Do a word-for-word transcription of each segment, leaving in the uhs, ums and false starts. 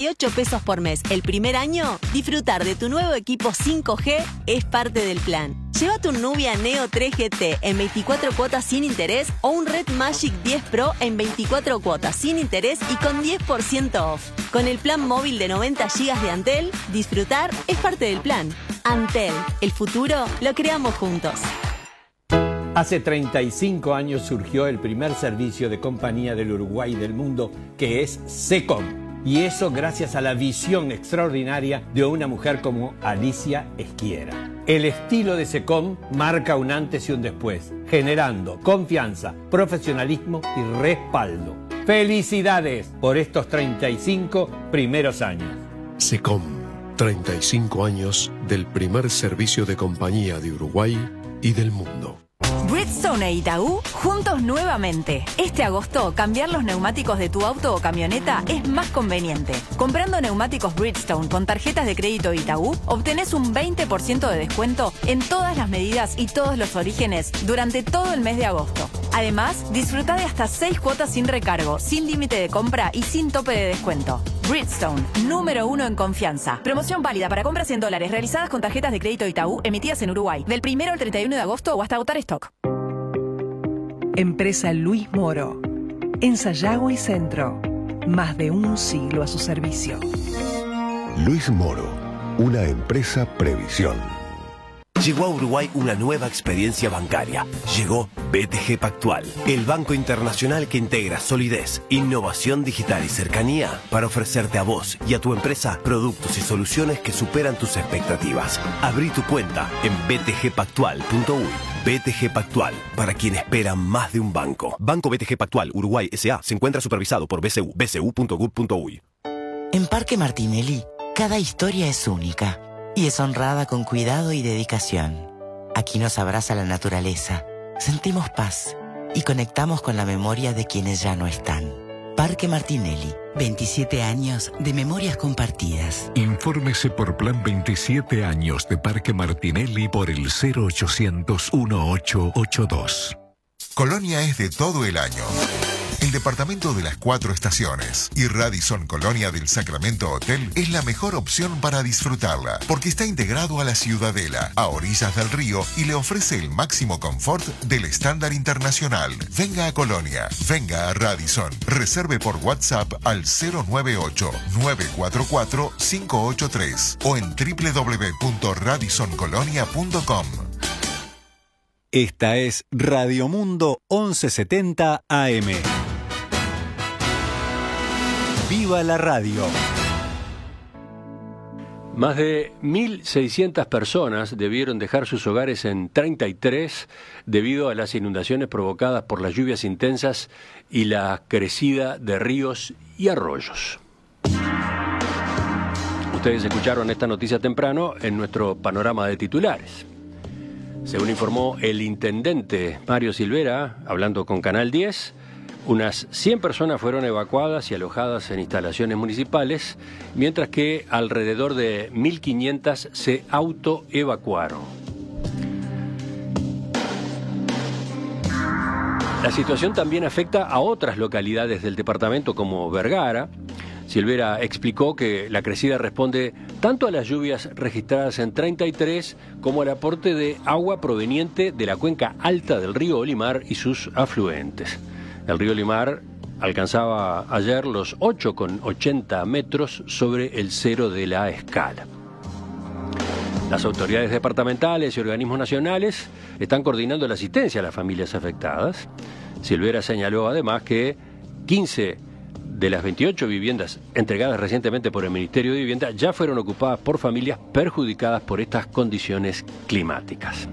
y ocho pesos por mes el primer año, disfrutar de tu nuevo equipo cinco G es parte del plan. Llévate un Nubia Neo tres G T en veinticuatro cuotas sin interés o un Red Magic diez Pro en veinticuatro cuotas sin interés y con diez por ciento off. Con el plan móvil de noventa gigas de Antel, disfrutar es parte del plan. Antel, el futuro lo creamos juntos. Hace treinta y cinco años surgió el primer servicio de compañía del Uruguay y del mundo, que es SECOM. Y eso gracias a la visión extraordinaria de una mujer como Alicia Esquiera. El estilo de SECOM marca un antes y un después, generando confianza, profesionalismo y respaldo. ¡Felicidades por estos treinta y cinco primeros años! SECOM, treinta y cinco años del primer servicio de compañía de Uruguay y del mundo. Bridgestone e Itaú juntos nuevamente. Este agosto, cambiar los neumáticos de tu auto o camioneta es más conveniente. Comprando neumáticos Bridgestone con tarjetas de crédito Itaú, obtenés un veinte por ciento de descuento en todas las medidas y todos los orígenes durante todo el mes de agosto. Además, disfruta de hasta seis cuotas sin recargo, sin límite de compra y sin tope de descuento. Bridgestone, número uno en confianza. Promoción válida para compras en dólares realizadas con tarjetas de crédito Itaú emitidas en Uruguay, del primero al treinta y uno de agosto o hasta agotar stock. Empresa Luis Moro. En Sayago y Centro. Más de un siglo a su servicio. Luis Moro, una empresa Previsión. Llegó a Uruguay una nueva experiencia bancaria. Llegó B T G Pactual, el banco internacional que integra solidez, innovación digital y cercanía para ofrecerte a vos y a tu empresa productos y soluciones que superan tus expectativas. Abrí tu cuenta en b t g pactual punto u y. B T G Pactual, para quien espera más de un banco. Banco B T G Pactual Uruguay S A se encuentra supervisado por B C U, b c u punto gov punto u y. En Parque Martinelli, cada historia es única y es honrada con cuidado y dedicación. Aquí nos abraza la naturaleza, sentimos paz y conectamos con la memoria de quienes ya no están. Parque Martinelli, veintisiete años de memorias compartidas. Infórmese por Plan veintisiete años de Parque Martinelli por el cero ochocientos dieciocho ochenta y dos. Colonia es de todo el año. El departamento de las cuatro estaciones y Radisson Colonia del Sacramento Hotel es la mejor opción para disfrutarla, porque está integrado a la Ciudadela, a orillas del río y le ofrece el máximo confort del estándar internacional. Venga a Colonia, venga a Radisson. Reserve por WhatsApp al cero nueve ocho, nueve cuatro cuatro, cinco ocho tres o en w w w punto radisson colonia punto com. Esta es Radio Mundo once setenta A M. ¡Viva la radio! Más de mil seiscientas personas debieron dejar sus hogares en treinta y tres debido a las inundaciones provocadas por las lluvias intensas y la crecida de ríos y arroyos. Ustedes escucharon esta noticia temprano en nuestro panorama de titulares. Según informó el intendente Mario Silvera, hablando con Canal diez, unas cien personas fueron evacuadas y alojadas en instalaciones municipales, mientras que alrededor de mil quinientas se autoevacuaron. La situación también afecta a otras localidades del departamento como Vergara. Silvera explicó que la crecida responde tanto a las lluvias registradas en treinta y tres como al aporte de agua proveniente de la cuenca alta del río Olimar y sus afluentes. El río Olimar alcanzaba ayer los ocho coma ochenta metros sobre el cero de la escala. Las autoridades departamentales y organismos nacionales están coordinando la asistencia a las familias afectadas. Silvera señaló además que quince de las veintiocho viviendas entregadas recientemente por el Ministerio de Vivienda ya fueron ocupadas por familias perjudicadas por estas condiciones climáticas.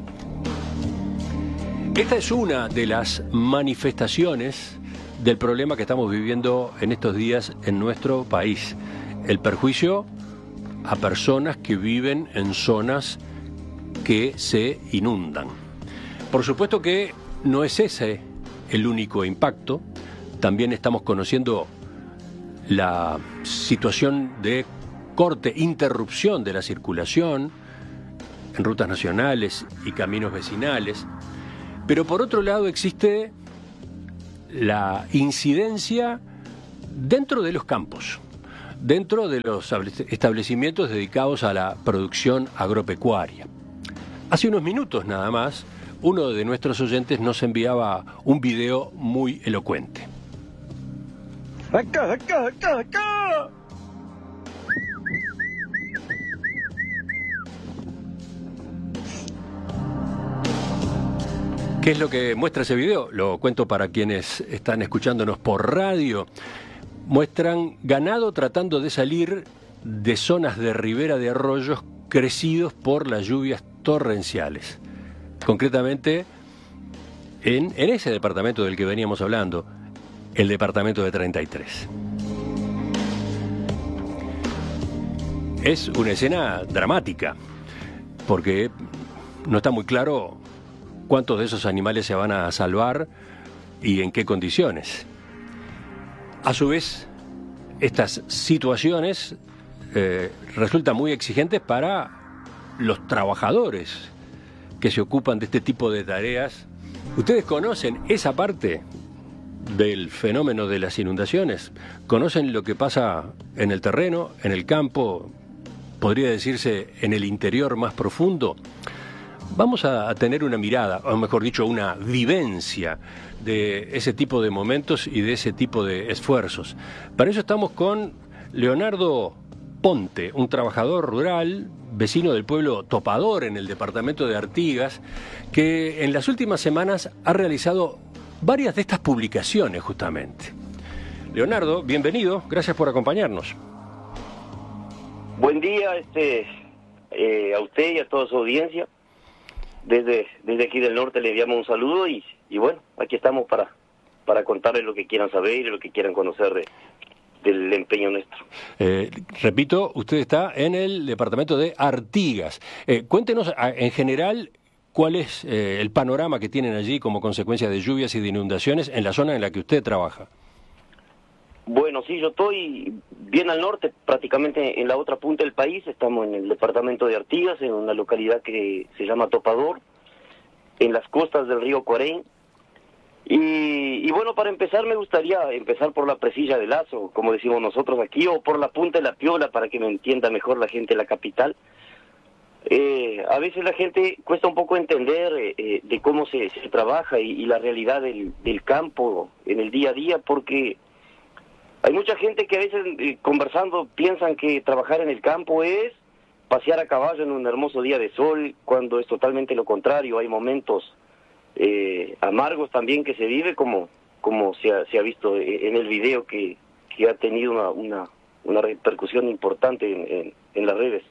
Esta es una de las manifestaciones del problema que estamos viviendo en estos días en nuestro país. El perjuicio a personas que viven en zonas que se inundan. Por supuesto que no es ese el único impacto. También estamos conociendo la situación de corte, interrupción de la circulación en rutas nacionales y caminos vecinales. Pero por otro lado existe la incidencia dentro de los campos, dentro de los establecimientos dedicados a la producción agropecuaria. Hace unos minutos nada más, uno de nuestros oyentes nos enviaba un video muy elocuente. ¡Acá, acá, acá, acá! ¿Qué es lo que muestra ese video? Lo cuento para quienes están escuchándonos por radio. Muestran ganado tratando de salir de zonas de ribera de arroyos crecidos por las lluvias torrenciales. Concretamente, en, en ese departamento del que veníamos hablando, el departamento de treinta y tres. Es una escena dramática, porque no está muy claro cuántos de esos animales se van a salvar y en qué condiciones. A su vez, estas situaciones eh, resultan muy exigentes para los trabajadores que se ocupan de este tipo de tareas. ¿Ustedes conocen esa parte del fenómeno de las inundaciones? ¿Conocen lo que pasa en el terreno, en el campo, podría decirse en el interior más profundo? Vamos a tener una mirada, o mejor dicho, una vivencia de ese tipo de momentos y de ese tipo de esfuerzos. Para eso estamos con Leonardo Ponte, un trabajador rural, vecino del pueblo Topador en el departamento de Artigas, que en las últimas semanas ha realizado varias de estas publicaciones justamente. Leonardo, bienvenido, gracias por acompañarnos. Buen día este, eh, a usted y a toda su audiencia. Desde, desde aquí del norte le enviamos un saludo y, y bueno, aquí estamos para, para contarles lo que quieran saber y lo que quieran conocer de, del empeño nuestro. Eh, repito, usted está en el departamento de Artigas. Eh, cuéntenos en general cuál es eh, el panorama que tienen allí como consecuencia de lluvias y de inundaciones en la zona en la que usted trabaja. Bueno, sí, yo estoy bien al norte, prácticamente en la otra punta del país. Estamos en el departamento de Artigas, en una localidad que se llama Topador, en las costas del río Cuarén. Y, y bueno, para empezar me gustaría empezar por la presilla de Lazo, como decimos nosotros aquí, o por la punta de la Piola, para que me entienda mejor la gente de la capital. Eh, a veces la gente cuesta un poco entender eh, de cómo se, se trabaja y, y la realidad del, del campo en el día a día, porque hay mucha gente que a veces eh, conversando piensan que trabajar en el campo es pasear a caballo en un hermoso día de sol, cuando es totalmente lo contrario. Hay momentos eh, amargos también que se vive, como como se ha, se ha visto en el video que, que ha tenido una, una, una repercusión importante en, en, en las redes.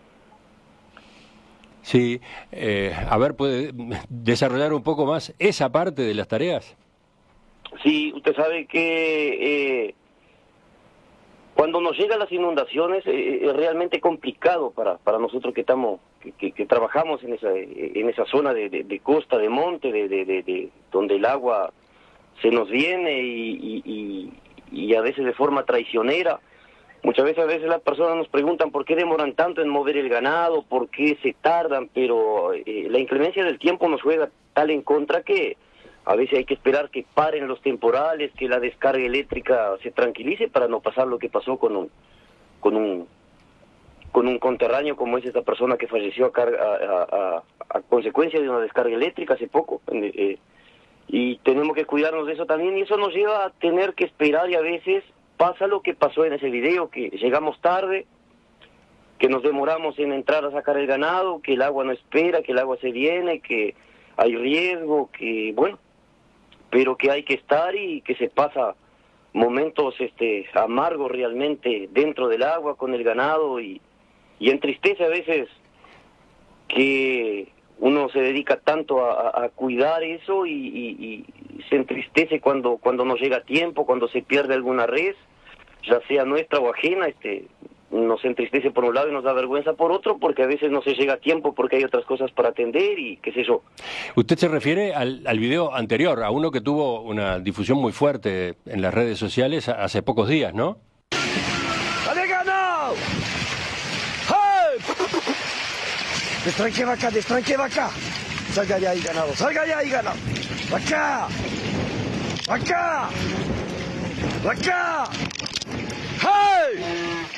Sí, eh, a ver, ¿puede desarrollar un poco más esa parte de las tareas? Sí, usted sabe que... Eh, Cuando nos llegan las inundaciones eh, es realmente complicado para para nosotros que estamos que, que, que trabajamos en esa en esa zona de, de, de costa, de monte, de, de, de, de donde el agua se nos viene y, y, y a veces de forma traicionera. Muchas veces a veces las personas nos preguntan por qué demoran tanto en mover el ganado, por qué se tardan, pero eh, la inclemencia del tiempo nos juega tal en contra que a veces hay que esperar que paren los temporales, que la descarga eléctrica se tranquilice para no pasar lo que pasó con un con un con un conterráneo como es esta persona que falleció a, carga, a, a, a consecuencia de una descarga eléctrica hace poco. Eh, y tenemos que cuidarnos de eso también, y eso nos lleva a tener que esperar, y a veces pasa lo que pasó en ese video, que llegamos tarde, que nos demoramos en entrar a sacar el ganado, que el agua no espera, que el agua se viene, que hay riesgo, que bueno, pero que hay que estar y que se pasa momentos este amargos realmente dentro del agua con el ganado, y, y entristece a veces que uno se dedica tanto a, a cuidar eso y, y, y se entristece cuando cuando no llega a tiempo, cuando se pierde alguna res, ya sea nuestra o ajena. Este nos entristece por un lado y nos da vergüenza por otro, porque a veces no se llega a tiempo porque hay otras cosas para atender y qué sé yo. Usted se refiere al, al video anterior, a uno que tuvo una difusión muy fuerte en las redes sociales hace pocos días, ¿no? ¡Dale ganado! ¡Hey! ¡Destranque vaca, destranque vaca! ¡Salga de ahí, ganado! ¡Salga de ahí, ganado! ¡Vaca! ¡Vaca! ¡Vaca! ¡Hey!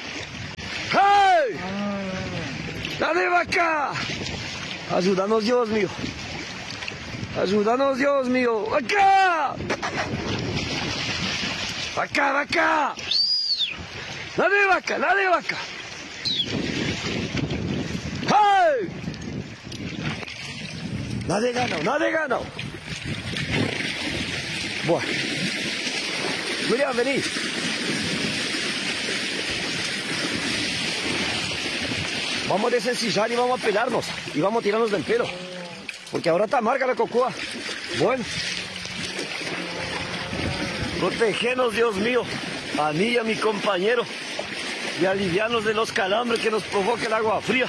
¡Dale, vaca! Ayúdanos, Dios mío. Ayúdanos, Dios mío. ¡Vaca! ¡Vaca, vaca! ¡Dale, vaca, dale, vaca! ¡Hey! Nadie ganó, nadie ganó. Bueno. Miriam, vení. Vamos a desencillar y vamos a pelarnos. Y vamos a tirarnos del pelo. Porque ahora está amarga la cocoa. Bueno. Protégenos, Dios mío. A mí y a mi compañero. Y aliviarnos de los calambres que nos provoca el agua fría.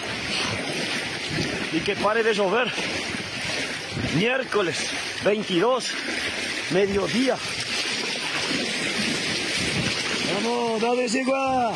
Y que pare de llover. Miércoles veintidós, mediodía. Vamos, dale, Sigua.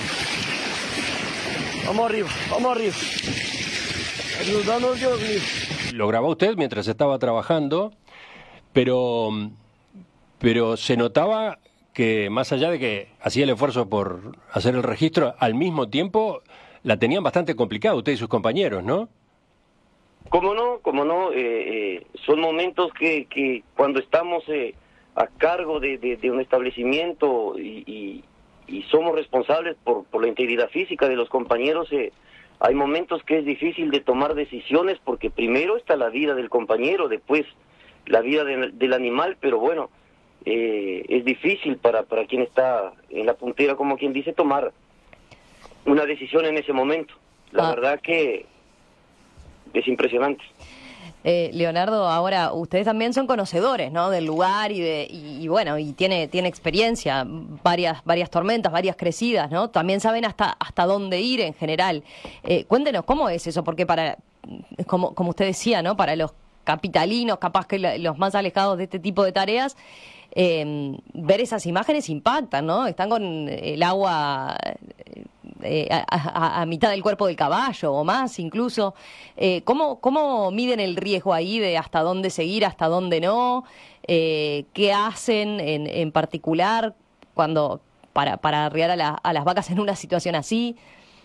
Vamos arriba, vamos arriba. Ayúdanos, Dios mío. Lo grabó usted mientras estaba trabajando, pero, pero se notaba que más allá de que hacía el esfuerzo por hacer el registro, al mismo tiempo la tenían bastante complicada usted y sus compañeros, ¿no? Cómo no, cómo no, eh, eh, son momentos que, que cuando estamos eh, a cargo de, de, de un establecimiento y, y, y somos responsables por, por la integridad física de los compañeros, eh, hay momentos que es difícil de tomar decisiones porque primero está la vida del compañero, después la vida de, del animal, pero bueno, eh, es difícil para, para quien está en la puntera, como quien dice, tomar una decisión en ese momento. La ah. verdad que es impresionante. Eh, Leonardo, ahora ustedes también son conocedores, ¿no?, del lugar y de y, y bueno, y tiene tiene experiencia, varias varias tormentas, varias crecidas, ¿no? También saben hasta hasta dónde ir en general. Eh, cuéntenos cómo es eso, porque para como como usted decía, ¿no?, para los capitalinos, capaz que la, los más alejados de este tipo de tareas, eh, ver esas imágenes impactan, ¿no? Están con el agua Eh, a, a, a mitad del cuerpo del caballo o más incluso. Eh, ¿cómo, ¿Cómo miden el riesgo ahí de hasta dónde seguir, hasta dónde no? Eh, ¿Qué hacen en, en particular cuando para, para arriar a, la, a las vacas en una situación así?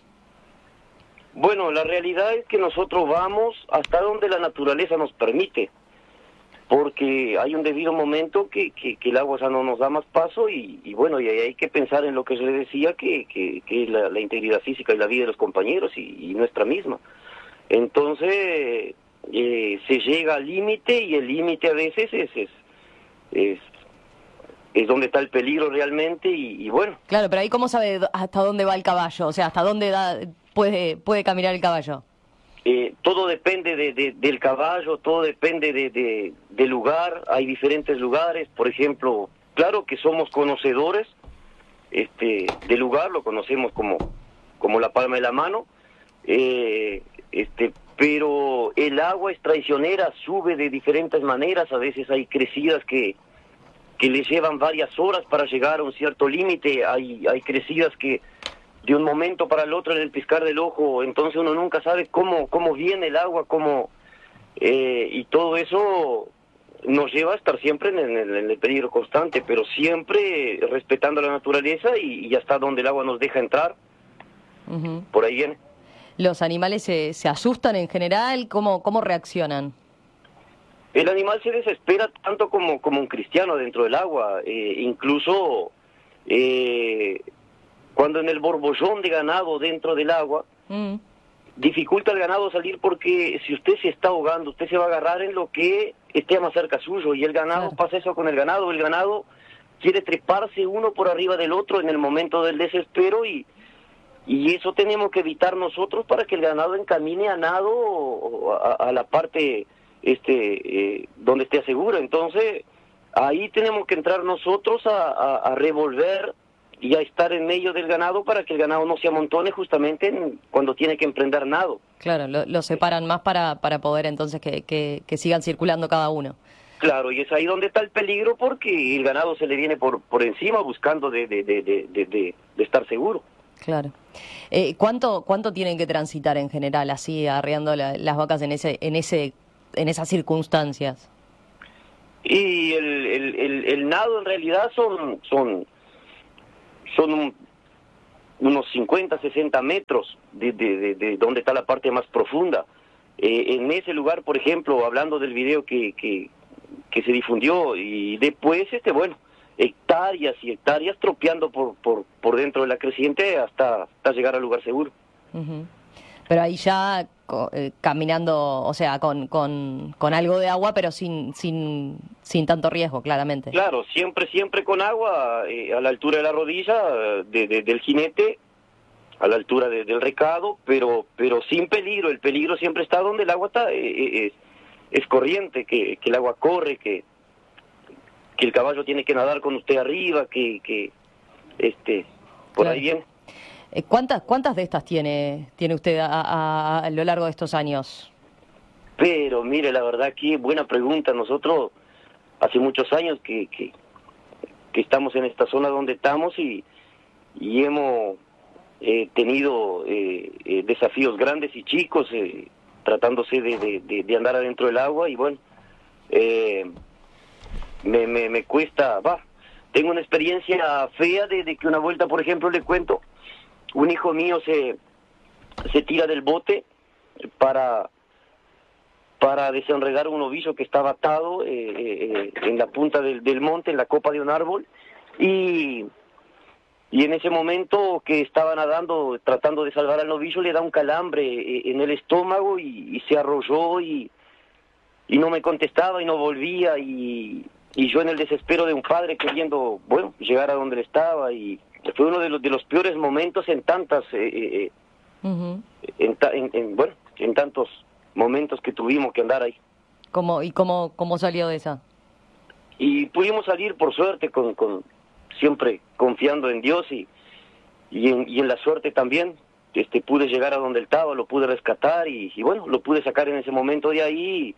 Bueno, la realidad es que nosotros vamos hasta donde la naturaleza nos permite, porque hay un debido momento que, que, que el agua ya no nos da más paso y, y bueno, y hay que pensar en lo que se le decía, que, que, que es la, la integridad física y la vida de los compañeros y, y nuestra misma. Entonces, eh, se llega al límite y el límite a veces es, es, es, es donde está el peligro realmente y, y bueno. Claro, pero ahí ¿cómo sabe hasta dónde va el caballo? O sea, ¿hasta dónde da, puede, puede caminar el caballo? Eh, todo depende de, de, del caballo, todo depende de, de, del lugar, hay diferentes lugares, por ejemplo, claro que somos conocedores este, del lugar, lo conocemos como, como la palma de la mano, eh, este, pero el agua es traicionera, sube de diferentes maneras, a veces hay crecidas que, que le llevan varias horas para llegar a un cierto límite, hay, hay crecidas que de un momento para el otro en el piscar del ojo, entonces uno nunca sabe cómo cómo viene el agua, cómo eh, y todo eso nos lleva a estar siempre en el, en el peligro constante, pero siempre respetando la naturaleza y, y hasta donde el agua nos deja entrar. Uh-huh. Por ahí viene. ¿Los animales se, se asustan en general? ¿Cómo, cómo reaccionan? El animal se desespera tanto como, como un cristiano dentro del agua, eh, incluso... Eh, Cuando en el borbollón de ganado dentro del agua, mm. dificulta al ganado salir porque si usted se está ahogando, usted se va a agarrar en lo que esté más cerca suyo. Y el ganado, claro. pasa eso con el ganado, el ganado quiere treparse uno por arriba del otro en el momento del desespero y, y eso tenemos que evitar nosotros para que el ganado encamine a nado o a, a la parte este eh, donde esté seguro. Entonces, ahí tenemos que entrar nosotros a, a, a revolver y a estar en medio del ganado para que el ganado no se amontone justamente en, cuando tiene que emprender nado. Claro, lo, lo separan más para, para poder entonces que, que, que sigan circulando cada uno. Claro, y es ahí donde está el peligro porque el ganado se le viene por, por encima buscando de, de, de, de, de, de, de estar seguro. Claro. Eh, ¿cuánto, ¿Cuánto tienen que transitar en general así arriando la, las vacas en ese, en ese, en esas circunstancias? Y el, el, el, el nado en realidad son... son son un, unos cincuenta, sesenta metros de, de, de, de donde está la parte más profunda. Eh, en ese lugar, por ejemplo, hablando del video que, que, que se difundió, y después, este bueno, hectáreas y hectáreas tropeando por, por, por dentro de la creciente hasta, hasta llegar al lugar seguro. Uh-huh. Pero ahí ya eh, caminando, o sea, con, con, con algo de agua, pero sin, sin, sin tanto riesgo, claramente. Claro, siempre, siempre con agua, eh, a la altura de la rodilla de, de, del jinete, a la altura de, del recado, pero pero sin peligro. El peligro siempre está donde el agua está, eh, es, es corriente, que, que el agua corre, que, que el caballo tiene que nadar con usted arriba, que, que este por claro. ahí viene. ¿Cuántas cuántas de estas tiene tiene usted a, a, a lo largo de estos años? Pero mire, la verdad que buena pregunta. Nosotros hace muchos años que, que, que estamos en esta zona donde estamos y, y hemos eh, tenido eh, eh, desafíos grandes y chicos eh, tratándose de, de, de, de andar adentro del agua y bueno, eh, me, me, me cuesta, va, tengo una experiencia fea de, de que una vuelta, por ejemplo, le cuento, un hijo mío se, se tira del bote para... para desenredar un ovillo que estaba atado eh, eh, en la punta del, del monte, en la copa de un árbol, y, y en ese momento que estaba nadando, tratando de salvar al novillo, le da un calambre eh, en el estómago y, y se arrolló y, y no me contestaba y no volvía, y, y yo en el desespero de un padre queriendo, bueno, llegar a donde él estaba, y fue uno de los, de los peores momentos en tantas, eh, eh, uh-huh. en, ta, en, en, bueno, en tantos momentos que tuvimos que andar ahí. ¿Cómo, ¿Y cómo, cómo salió de esa? Y pudimos salir por suerte, con, con siempre confiando en Dios y, y, en, y en la suerte también. Este, pude llegar a donde él estaba, lo pude rescatar y, y bueno, lo pude sacar en ese momento de ahí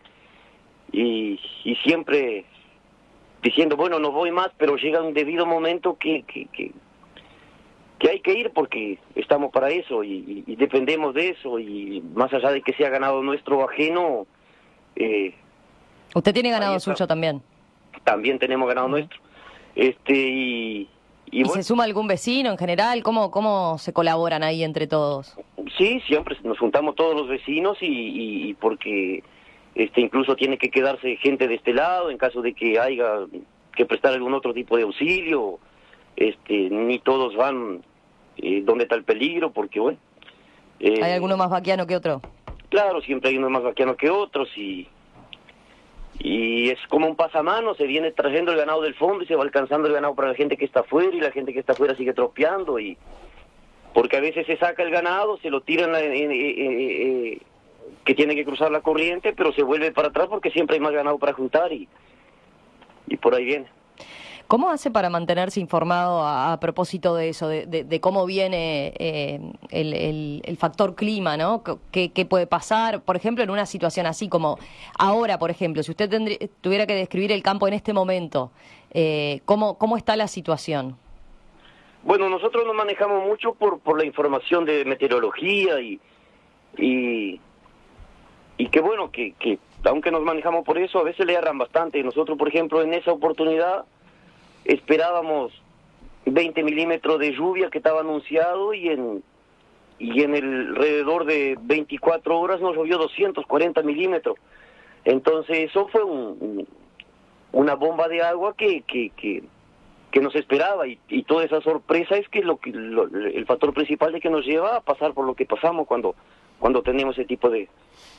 y, y siempre diciendo, bueno, no voy más, pero llega un debido momento que, que, que, que hay que ir porque estamos para eso y, y, y dependemos de eso, y más allá de que sea ganado nuestro o ajeno... Eh, ¿Usted tiene ganado suyo también? También tenemos ganado uh-huh. nuestro. Este y, y, ¿Y bueno, se suma algún vecino en general? ¿Cómo, cómo se colaboran ahí entre todos? Sí, siempre nos juntamos todos los vecinos y, y, y porque este incluso tiene que quedarse gente de este lado en caso de que haya que prestar algún otro tipo de auxilio. Este, ni todos van eh, donde está el peligro, porque bueno... Eh, ¿Hay alguno más vaquiano que otro? Claro, siempre hay uno más vaquiano que otros y... Y es como un pasamano, se viene trayendo el ganado del fondo y se va alcanzando el ganado para la gente que está afuera, y la gente que está afuera sigue tropeando, y porque a veces se saca el ganado, se lo tiran en, en, en, en, en, que tiene que cruzar la corriente, pero se vuelve para atrás porque siempre hay más ganado para juntar y, y por ahí viene. ¿Cómo hace para mantenerse informado a, a propósito de eso, de, de, de cómo viene eh, el, el, el factor clima, ¿no? ¿Qué, ¿Qué puede pasar, por ejemplo, en una situación así como ahora, por ejemplo, si usted tendría, tuviera que describir el campo en este momento, eh, ¿cómo, cómo está la situación? Bueno, nosotros nos manejamos mucho por, por la información de meteorología y, y, y que bueno, que, que aunque nos manejamos por eso, a veces le erran bastante. Nosotros, por ejemplo, en esa oportunidad... esperábamos veinte milímetros de lluvia que estaba anunciado y en y en el alrededor de veinticuatro horas nos llovió doscientos cuarenta milímetros. Entonces eso fue un, una bomba de agua que que, que, que nos esperaba, y, y toda esa sorpresa es que lo que lo, el factor principal de que nos lleva a pasar por lo que pasamos cuando cuando tenemos ese tipo de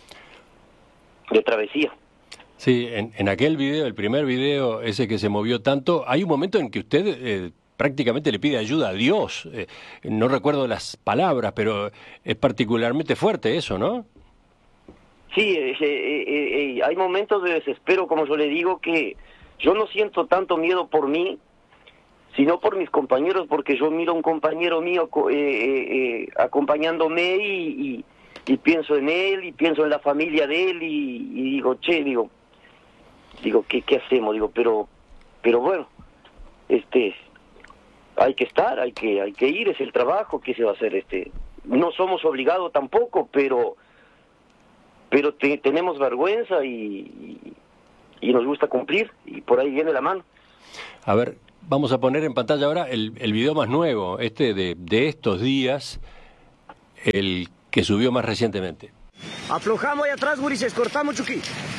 de travesía. Sí, en, en aquel video, el primer video, ese que se movió tanto, hay un momento en que usted eh, prácticamente le pide ayuda a Dios. Eh, no recuerdo las palabras, pero es particularmente fuerte eso, ¿no? Sí, eh, eh, eh, hay momentos de desespero, como yo le digo, que yo no siento tanto miedo por mí, sino por mis compañeros, porque yo miro a un compañero mío eh, eh, acompañándome y, y, y pienso en él, y pienso en la familia de él, y, y digo, che, digo... Digo, ¿qué, qué hacemos? Digo, pero pero bueno, este hay que estar, hay que hay que ir, es el trabajo, ¿qué se va a hacer? Este no somos obligados tampoco, pero pero te, tenemos vergüenza y, y, y nos gusta cumplir, y por ahí viene la mano. A ver, vamos a poner en pantalla ahora el, el video más nuevo, este de, de estos días, el que subió más recientemente. Aflojamos ahí atrás, gurises, cortamos, Chucky.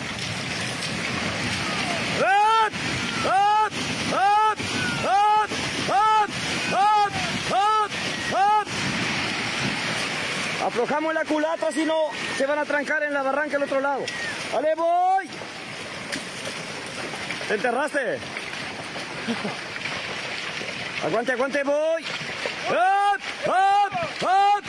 ¡Up! ¡Up! ¡Up! ¡Up! ¡Up! ¡Up! ¡Up! ¡Up! Aflojamos la culata, si no se van a trancar en la barranca del otro lado. ¡Vale, voy! ¿Te enterraste? Aguante, aguante, voy. ¡Up! ¡Up! ¡Up!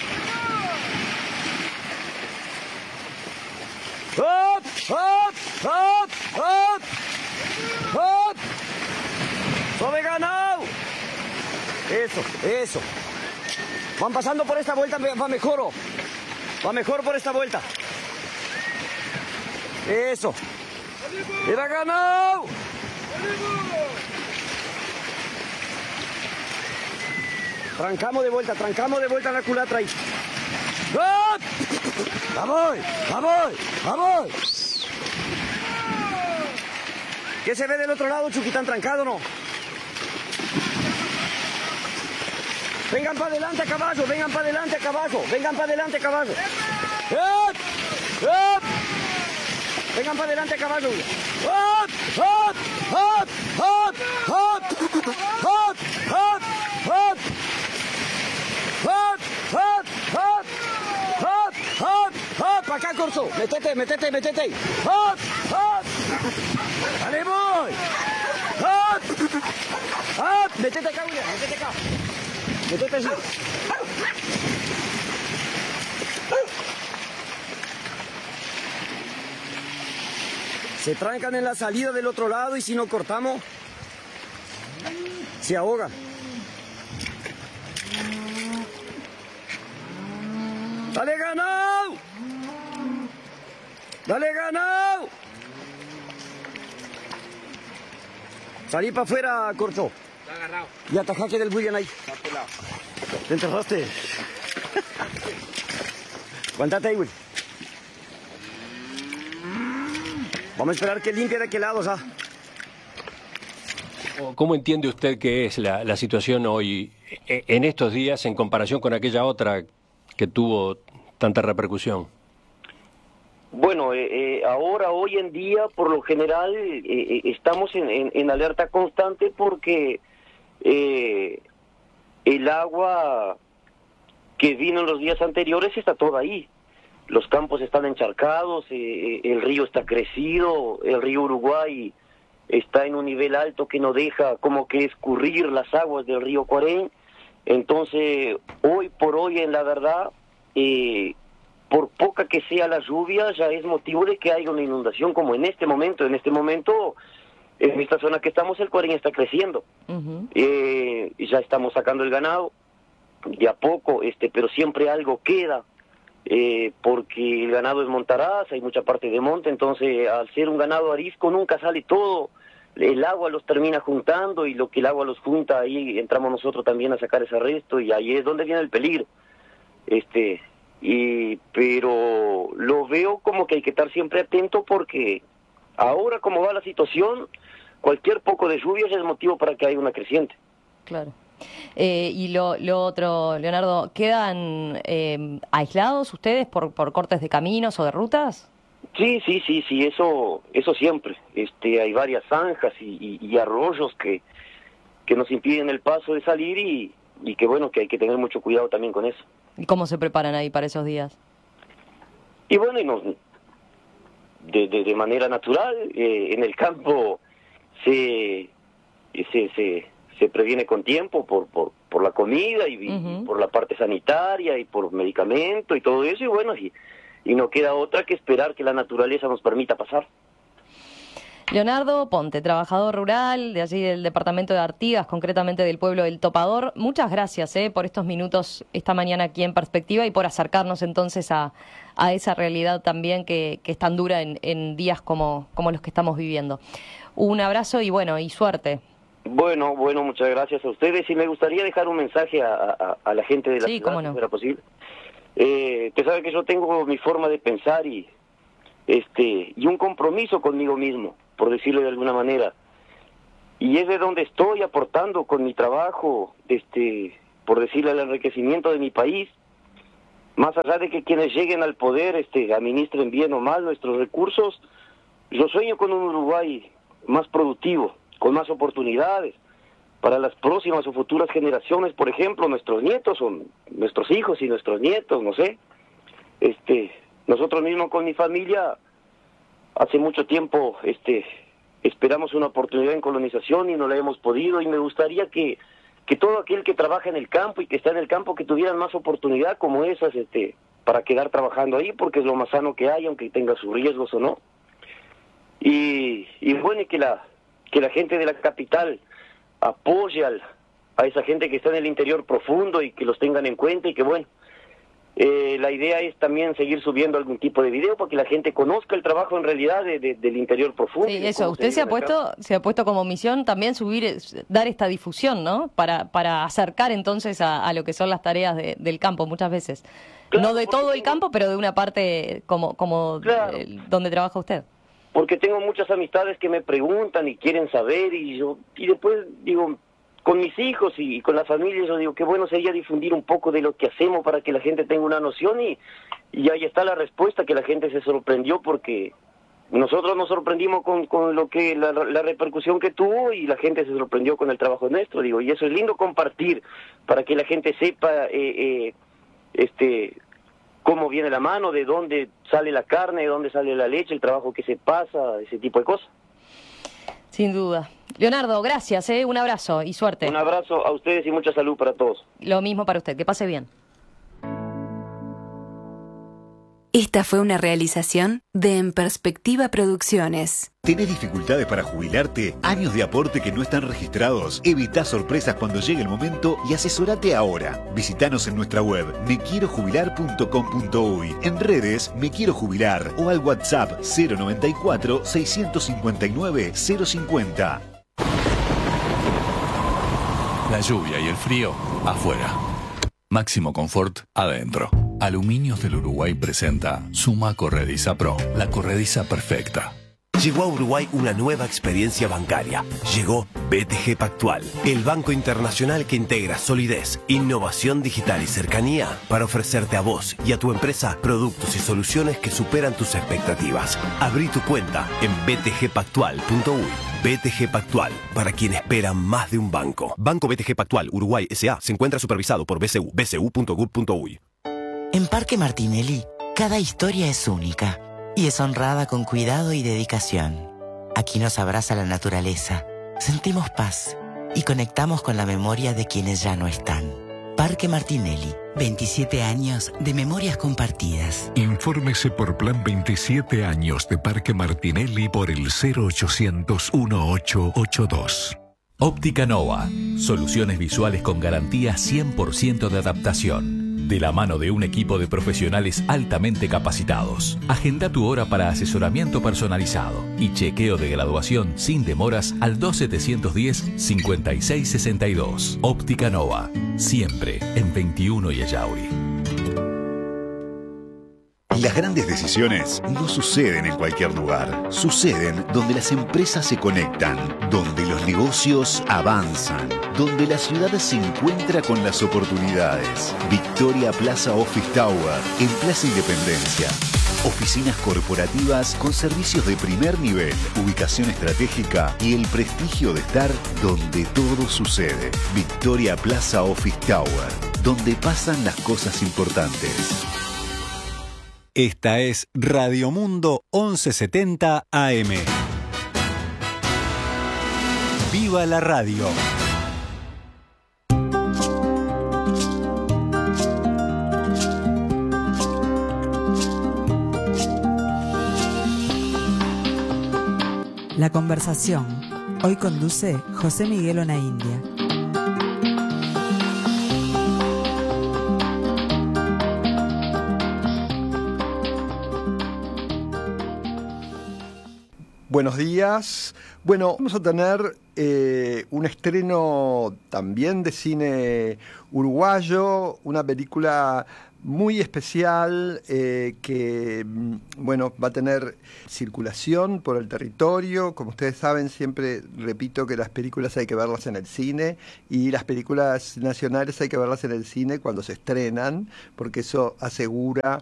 ¡Up! ¡Up! ¡Up! ¡Up! ¡Up! ¡Sobe ganado! Eso, eso. Van pasando por esta vuelta, va mejor. Va mejor por esta vuelta. Eso. ¡Era ganado! Trancamos de vuelta, trancamos de vuelta la culatra ahí. ¡Ah! ¡Vamos! ¡Vamos! ¡Vamos! ¿Qué se ve del otro lado, Chucky? ¿Tan trancado o no? Vengan para adelante a caballo, vengan para adelante a caballo, vengan para adelante a caballo. ¡Up! ¡Up! Vengan para adelante a caballo. ¡Up! ¡Up! ¡Up! ¡Up! ¡Up! ¡Up! ¡Up! ¡Up! ¡Up! ¡Up! ¡Up! ¡Up! ¡Up! ¡Up! Acá, Corso. Métete, métete, métete. ¡Up! ¡Up! ¡Dale, voy! ¡Up! ¡Up! Métete acá, William. Métete acá. Métete así. Se trancan en la salida del otro lado y si no cortamos, se ahogan. ¡Dale, ganado! ¡Dale, ganado! Salí para afuera, Corcho. Está agarrado. Y atajaque del William ahí. Está pelado. Te enterraste. Aguantate ahí, William. Vamos a esperar que limpie de aquel lado, ¿sabes? ¿Cómo entiende usted que es la, la situación hoy, en estos días, en comparación con aquella otra que tuvo tanta repercusión? Bueno, eh, eh, ahora, hoy en día, por lo general, eh, eh, estamos en, en, en alerta constante porque eh, el agua que vino en los días anteriores está toda ahí. Los campos están encharcados, eh, el río está crecido, el río Uruguay está en un nivel alto que no deja como que escurrir las aguas del río Cuarén. Entonces, hoy por hoy, en la verdad, eh, por poca que sea la lluvia, ya es motivo de que haya una inundación como en este momento. En este momento, en esta zona que estamos, el Cuarén está creciendo. Uh-huh. eh, ya estamos sacando el ganado, de a poco, este, pero siempre algo queda. Eh, porque el ganado es montaraz, hay mucha parte de monte, entonces al ser un ganado arisco nunca sale todo, el agua los termina juntando y lo que el agua los junta, ahí entramos nosotros también a sacar ese resto y ahí es donde viene el peligro. este y pero lo veo como que hay que estar siempre atento porque ahora como va la situación, cualquier poco de lluvia es motivo para que haya una creciente. Claro. Eh, y lo, lo otro, Leonardo, ¿quedan eh, aislados ustedes por, por cortes de caminos o de rutas? Sí, sí, sí, sí, eso eso siempre. Este, hay varias zanjas y, y, y arroyos que, que nos impiden el paso de salir y, y que bueno, que hay que tener mucho cuidado también con eso. ¿Y cómo se preparan ahí para esos días? Y bueno, y nos, de, de, de manera natural, eh, en el campo se... se, se se previene con tiempo por por, por la comida y, uh-huh. y por la parte sanitaria y por medicamento y todo eso y bueno, y, y no queda otra que esperar que la naturaleza nos permita pasar. Leonardo Ponte, trabajador rural de allí del departamento de Artigas, concretamente del pueblo del Topador, muchas gracias eh, por estos minutos esta mañana aquí en Perspectiva y por acercarnos entonces a, a esa realidad también que, que es tan dura en, en días como, como los que estamos viviendo. Un abrazo y bueno, y suerte. Bueno, bueno, muchas gracias a ustedes y me gustaría dejar un mensaje a, a, a la gente de la sí, ciudad, cómo no. si fuera posible. Eh, usted sabe que yo tengo mi forma de pensar y este y un compromiso conmigo mismo, por decirlo de alguna manera. y es de donde estoy aportando con mi trabajo, este, por decirle, al enriquecimiento de mi país. Más allá de que quienes lleguen al poder este, administren bien o mal nuestros recursos, yo sueño con un Uruguay más productivo, con más oportunidades para las próximas o futuras generaciones, por ejemplo, nuestros nietos o nuestros hijos y nuestros nietos, no sé. Este, nosotros mismos con mi familia hace mucho tiempo este, esperamos una oportunidad en colonización y no la hemos podido, y me gustaría que, que todo aquel que trabaja en el campo y que está en el campo, que tuvieran más oportunidad como esas este, para quedar trabajando ahí, porque es lo más sano que hay, aunque tenga sus riesgos o no. Y, y bueno, y que la, que la gente de la capital apoye al, a esa gente que está en el interior profundo y que los tengan en cuenta, y que bueno, eh, la idea es también seguir subiendo algún tipo de video para que la gente conozca el trabajo en realidad de, de, del interior profundo. Sí, eso, usted se ha puesto se ha puesto como misión también subir, dar esta difusión, ¿no? Para, para acercar entonces a, a lo que son las tareas de, del campo muchas veces. Claro, no de todo el campo, pero de una parte como, como claro. de, donde trabaja usted. Porque tengo muchas amistades que me preguntan y quieren saber, y yo y después digo, con mis hijos y con la familia, yo digo, qué bueno sería difundir un poco de lo que hacemos para que la gente tenga una noción, y, y ahí está la respuesta, que la gente se sorprendió, porque nosotros nos sorprendimos con, con lo que la, la repercusión que tuvo, y la gente se sorprendió con el trabajo nuestro, digo, y eso es lindo compartir, para que la gente sepa eh, eh, este... cómo viene la mano, de dónde sale la carne, de dónde sale la leche, el trabajo que se pasa, ese tipo de cosas. Sin duda. Leonardo, gracias, ¿eh? Un abrazo y suerte. Un abrazo a ustedes y mucha salud para todos. Lo mismo para usted, que pase bien. Esta fue una realización de En Perspectiva Producciones. ¿Tenés dificultades para jubilarte? ¿Años de aporte que no están registrados? Evita sorpresas cuando llegue el momento y asesorate ahora. Visítanos en nuestra web me quiero jubilar punto com punto uy, en redes Me Quiero Jubilar o al WhatsApp cero noventa y cuatro, seiscientos cincuenta y nueve, cero cincuenta. La lluvia y el frío afuera. Máximo confort adentro. Aluminios del Uruguay presenta Suma Corrediza Pro, la corrediza perfecta. Llegó a Uruguay una nueva experiencia bancaria. Llegó B T G Pactual, el banco internacional que integra solidez, innovación digital y cercanía para ofrecerte a vos y a tu empresa productos y soluciones que superan tus expectativas. Abrí tu cuenta en b t g pactual punto uy. B T G Pactual, para quien espera más de un banco. Banco B T G Pactual Uruguay S A se encuentra supervisado por B C U, b c u punto gov punto uy. En Parque Martinelli, cada historia es única y es honrada con cuidado y dedicación. Aquí nos abraza la naturaleza, sentimos paz y conectamos con la memoria de quienes ya no están. Parque Martinelli, veintisiete años de memorias compartidas. Infórmese por Plan veintisiete años de Parque Martinelli por el cero ochocientos, dieciocho ochenta y dos. Óptica Nova, soluciones visuales con garantía cien por ciento de adaptación. De la mano de un equipo de profesionales altamente capacitados. Agenda tu hora para asesoramiento personalizado y chequeo de graduación sin demoras al dos setecientos diez, cincuenta y seis sesenta y dos. Óptica Nova, siempre en veintiuno y Ayauri. Las grandes decisiones no suceden en cualquier lugar. Suceden donde las empresas se conectan, donde los negocios avanzan, donde la ciudad se encuentra con las oportunidades. Victoria Plaza Office Tower, en Plaza Independencia. Oficinas corporativas con servicios de primer nivel, ubicación estratégica y el prestigio de estar donde todo sucede. Victoria Plaza Office Tower, donde pasan las cosas importantes. Esta es Radio Mundo once setenta A M. ¡Viva la radio! La conversación. Hoy conduce José Miguel Onaindia. Buenos días. Bueno, vamos a tener eh, un estreno también de cine uruguayo, una película muy especial eh, que, bueno, va a tener circulación por el territorio. Como ustedes saben, siempre repito que las películas hay que verlas en el cine y las películas nacionales hay que verlas en el cine cuando se estrenan, porque eso asegura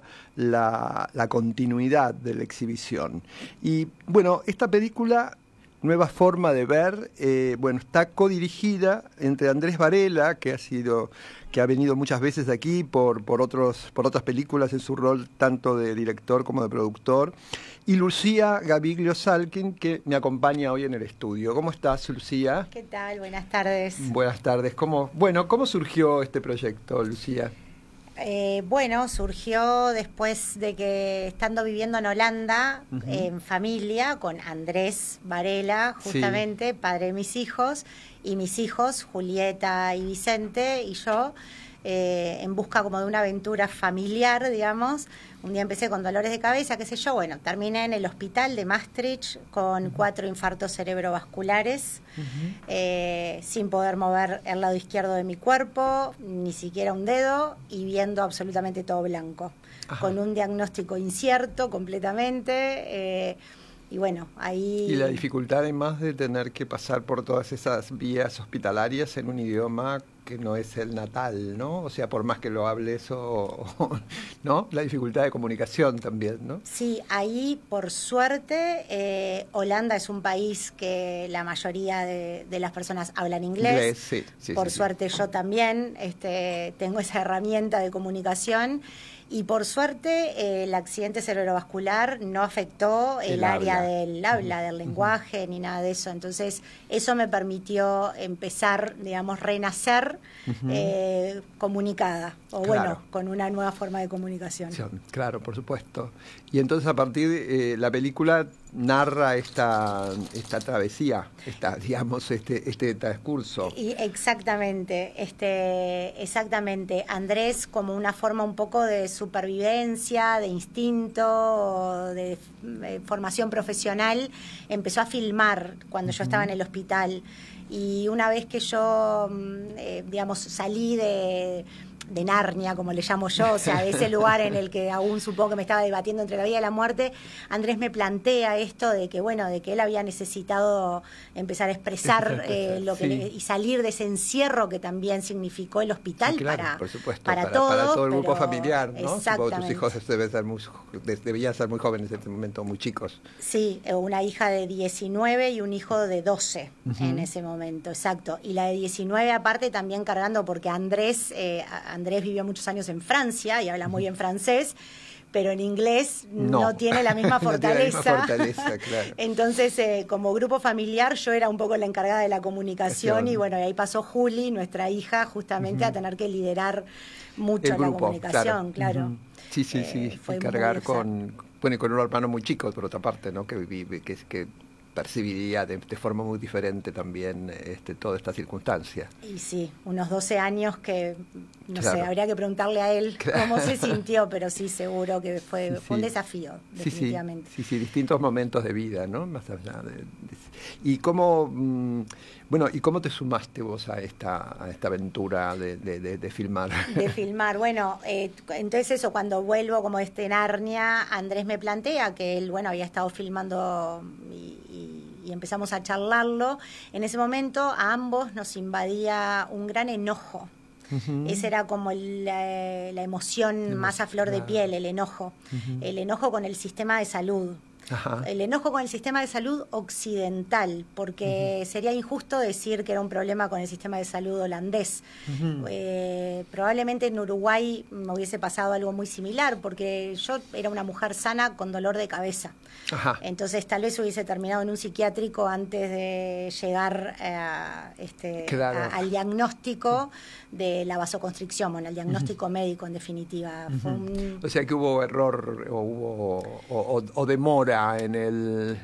la, la continuidad de la exhibición. Y, bueno, esta película... Nueva forma de ver, eh, bueno, está codirigida entre Andrés Varela, que ha sido, que ha venido muchas veces aquí por, por otros, por otras películas en su rol tanto de director como de productor, y Lucía Gaviglio Salkin, que me acompaña hoy en el estudio. ¿Cómo estás, Lucía? ¿Qué tal? Buenas tardes. Buenas tardes. ¿Cómo, bueno, ¿cómo surgió este proyecto, Lucía? Eh, bueno, surgió después de que, estando viviendo en Holanda, uh-huh. en familia, con Andrés Varela, justamente, sí. padre de mis hijos, y mis hijos, Julieta y Vicente, y yo, eh, en busca como de una aventura familiar, digamos. Un día empecé con dolores de cabeza, qué sé yo, bueno, terminé en el hospital de Maastricht con uh-huh. cuatro infartos cerebrovasculares, uh-huh. eh, sin poder mover el lado izquierdo de mi cuerpo, ni siquiera un dedo, y viendo absolutamente todo blanco, Ajá. con un diagnóstico incierto completamente, eh, y bueno, ahí... Y la dificultad además de tener que pasar por todas esas vías hospitalarias en un idioma que no es el natal, ¿no? O sea, por más que lo hables o, o ¿no? La dificultad de comunicación también, ¿no? Sí, ahí por suerte eh, Holanda es un país que la mayoría de, de las personas hablan inglés. Inglés, sí, sí, por sí, suerte sí. yo también este, tengo esa herramienta de comunicación. Y por suerte eh, el accidente cerebrovascular no afectó el, el área habla. del habla, uh-huh. del lenguaje, uh-huh. ni nada de eso. Entonces eso me permitió empezar, digamos, renacer uh-huh. eh, comunicada, o claro. bueno, con una nueva forma de comunicación. Claro, por supuesto. Y entonces a partir de eh, la película narra esta esta travesía, esta, digamos, este este transcurso. Y exactamente, este, exactamente. Andrés, como una forma un poco de supervivencia, de instinto, de, de formación profesional, empezó a filmar cuando uh-huh. yo estaba en el hospital. Y una vez que yo, eh, digamos, salí de... de Narnia, como le llamo yo, o sea, de ese lugar en el que aún supongo que me estaba debatiendo entre la vida y la muerte, Andrés me plantea esto de que, bueno, de que él había necesitado empezar a expresar eh, lo que sí. le, y salir de ese encierro que también significó el hospital, sí, claro, para, por supuesto, para, para, todo, para todo el pero, grupo familiar, ¿no? Exactamente. Tus hijos deben ser muy, debían ser muy jóvenes en ese momento, muy chicos. Sí, una hija de diecinueve y un hijo de doce uh-huh. en ese momento, exacto. Y la de diecinueve aparte también cargando, porque Andrés... Eh, Andrés vivió muchos años en Francia y habla muy bien francés, pero en inglés no, no tiene la misma fortaleza. No tiene la misma fortaleza, claro. Entonces, eh, como grupo familiar, yo era un poco la encargada de la comunicación y bueno, ahí pasó Juli, nuestra hija, justamente uh-huh. a tener que liderar mucho grupo, la comunicación, claro. claro. Uh-huh. Sí, sí, sí, eh, y cargar con, bueno, con un hermano muy chico, por otra parte, ¿no? Que vive, que, que percibiría de, de forma muy diferente también este, toda esta circunstancia. Y sí, unos doce años que, no claro. sé, habría que preguntarle a él claro. cómo se sintió, pero sí, seguro que fue, sí, fue sí. un desafío, definitivamente. Sí, sí, sí, distintos momentos de vida, ¿no? Más allá de, de, y cómo, mmm, bueno, ¿y cómo te sumaste vos a esta, a esta aventura de, de, de, de filmar? De filmar, bueno, eh, entonces eso, cuando vuelvo como este Narnia, Andrés me plantea que él, bueno, había estado filmando y, y, y empezamos a charlarlo. En ese momento a ambos nos invadía un gran enojo. Uh-huh. Esa era como el, la, la emoción sí, más a flor claro. de piel, el enojo. Uh-huh. El enojo con el sistema de salud. Ajá. El enojo con el sistema de salud occidental, porque uh-huh. sería injusto decir que era un problema con el sistema de salud holandés. Uh-huh. Eh, probablemente en Uruguay me hubiese pasado algo muy similar, porque yo era una mujer sana con dolor de cabeza. Ajá. Entonces tal vez hubiese terminado en un psiquiátrico antes de llegar a, este, claro. a, al diagnóstico de la vasoconstricción, bueno, el diagnóstico uh-huh. médico en definitiva. Uh-huh. Fue un... O sea que hubo error o hubo o, o, o demora en el...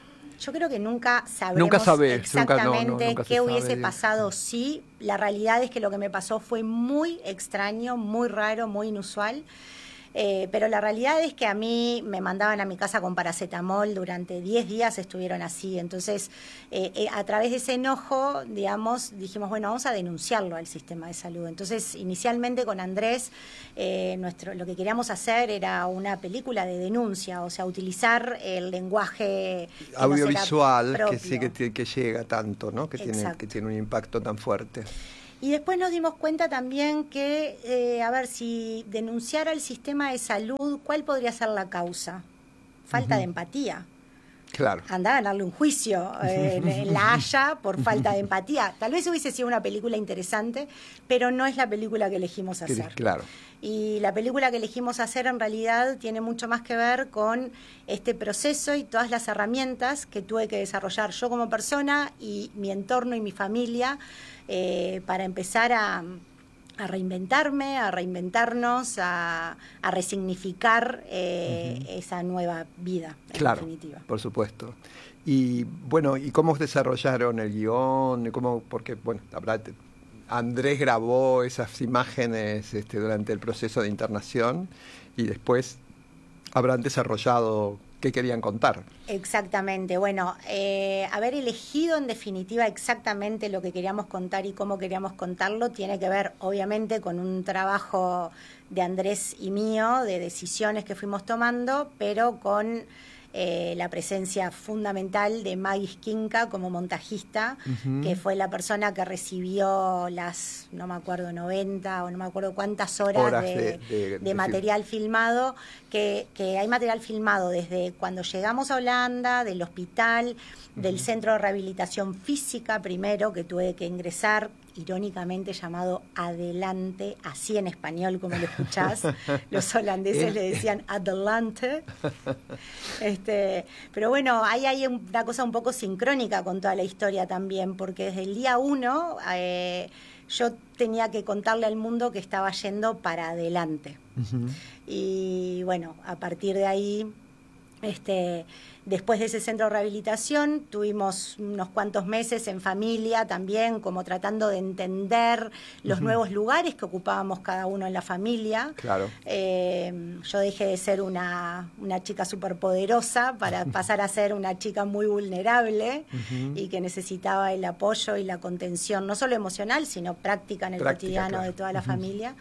Yo creo que nunca sabremos nunca sabés, exactamente nunca, no, no, nunca qué hubiese sabe. pasado si. La realidad es que lo que me pasó fue muy extraño, muy raro, muy inusual. Eh, pero la realidad es que a mí me mandaban a mi casa con paracetamol, durante diez días estuvieron así. Entonces, eh, eh, a través de ese enojo, digamos, dijimos, bueno, vamos a denunciarlo al sistema de salud. Entonces, inicialmente con Andrés, eh, nuestro, lo que queríamos hacer era una película de denuncia, o sea, utilizar el lenguaje que audiovisual, nos que sí que, que llega tanto, ¿no? Que tiene, que tiene un impacto tan fuerte. Y después nos dimos cuenta también que, eh, a ver, si denunciar al sistema de salud, ¿cuál podría ser la causa? Falta uh-huh. de empatía. Claro. Andá a ganarle un juicio eh, en, en La Haya por falta de empatía. Tal vez hubiese sido una película interesante, pero no es la película que elegimos hacer. Claro. Y la película que elegimos hacer en realidad tiene mucho más que ver con este proceso y todas las herramientas que tuve que desarrollar yo como persona y mi entorno y mi familia eh, para empezar a... a reinventarme, a reinventarnos, a, a resignificar eh, uh-huh. esa nueva vida, en claro, definitiva. Por supuesto. Y bueno, ¿y cómo desarrollaron el guión? ¿Cómo? Porque, bueno, habrá, Andrés grabó esas imágenes este, durante el proceso de internación y después habrán desarrollado qué querían contar. Exactamente. Bueno, eh, haber elegido en definitiva exactamente lo que queríamos contar y cómo queríamos contarlo tiene que ver, obviamente, con un trabajo de Andrés y mío, de decisiones que fuimos tomando, pero con eh, la presencia fundamental de Maggie Skinka como montajista, uh-huh. que fue la persona que recibió las, no me acuerdo, noventa o no me acuerdo cuántas horas, horas de, de, de, de, de material film. filmado, que, que hay material filmado desde cuando llegamos a Holanda, del hospital, uh-huh. del centro de rehabilitación física primero, que tuve que ingresar, irónicamente llamado Adelante, así en español como lo escuchás. Los holandeses le decían Adelante. Este, pero bueno, ahí hay una cosa un poco sincrónica con toda la historia también, porque desde el día uno eh, yo tenía que contarle al mundo que estaba yendo para adelante. Uh-huh. Y bueno, a partir de ahí... Este, después de ese centro de rehabilitación tuvimos unos cuantos meses en familia también, como tratando de entender los uh-huh. nuevos lugares que ocupábamos cada uno en la familia. Claro. Eh, yo dejé de ser una, una chica superpoderosa para pasar a ser una chica muy vulnerable uh-huh. y que necesitaba el apoyo y la contención, no solo emocional, sino práctica en el práctica, cotidiano claro. de toda la uh-huh. familia.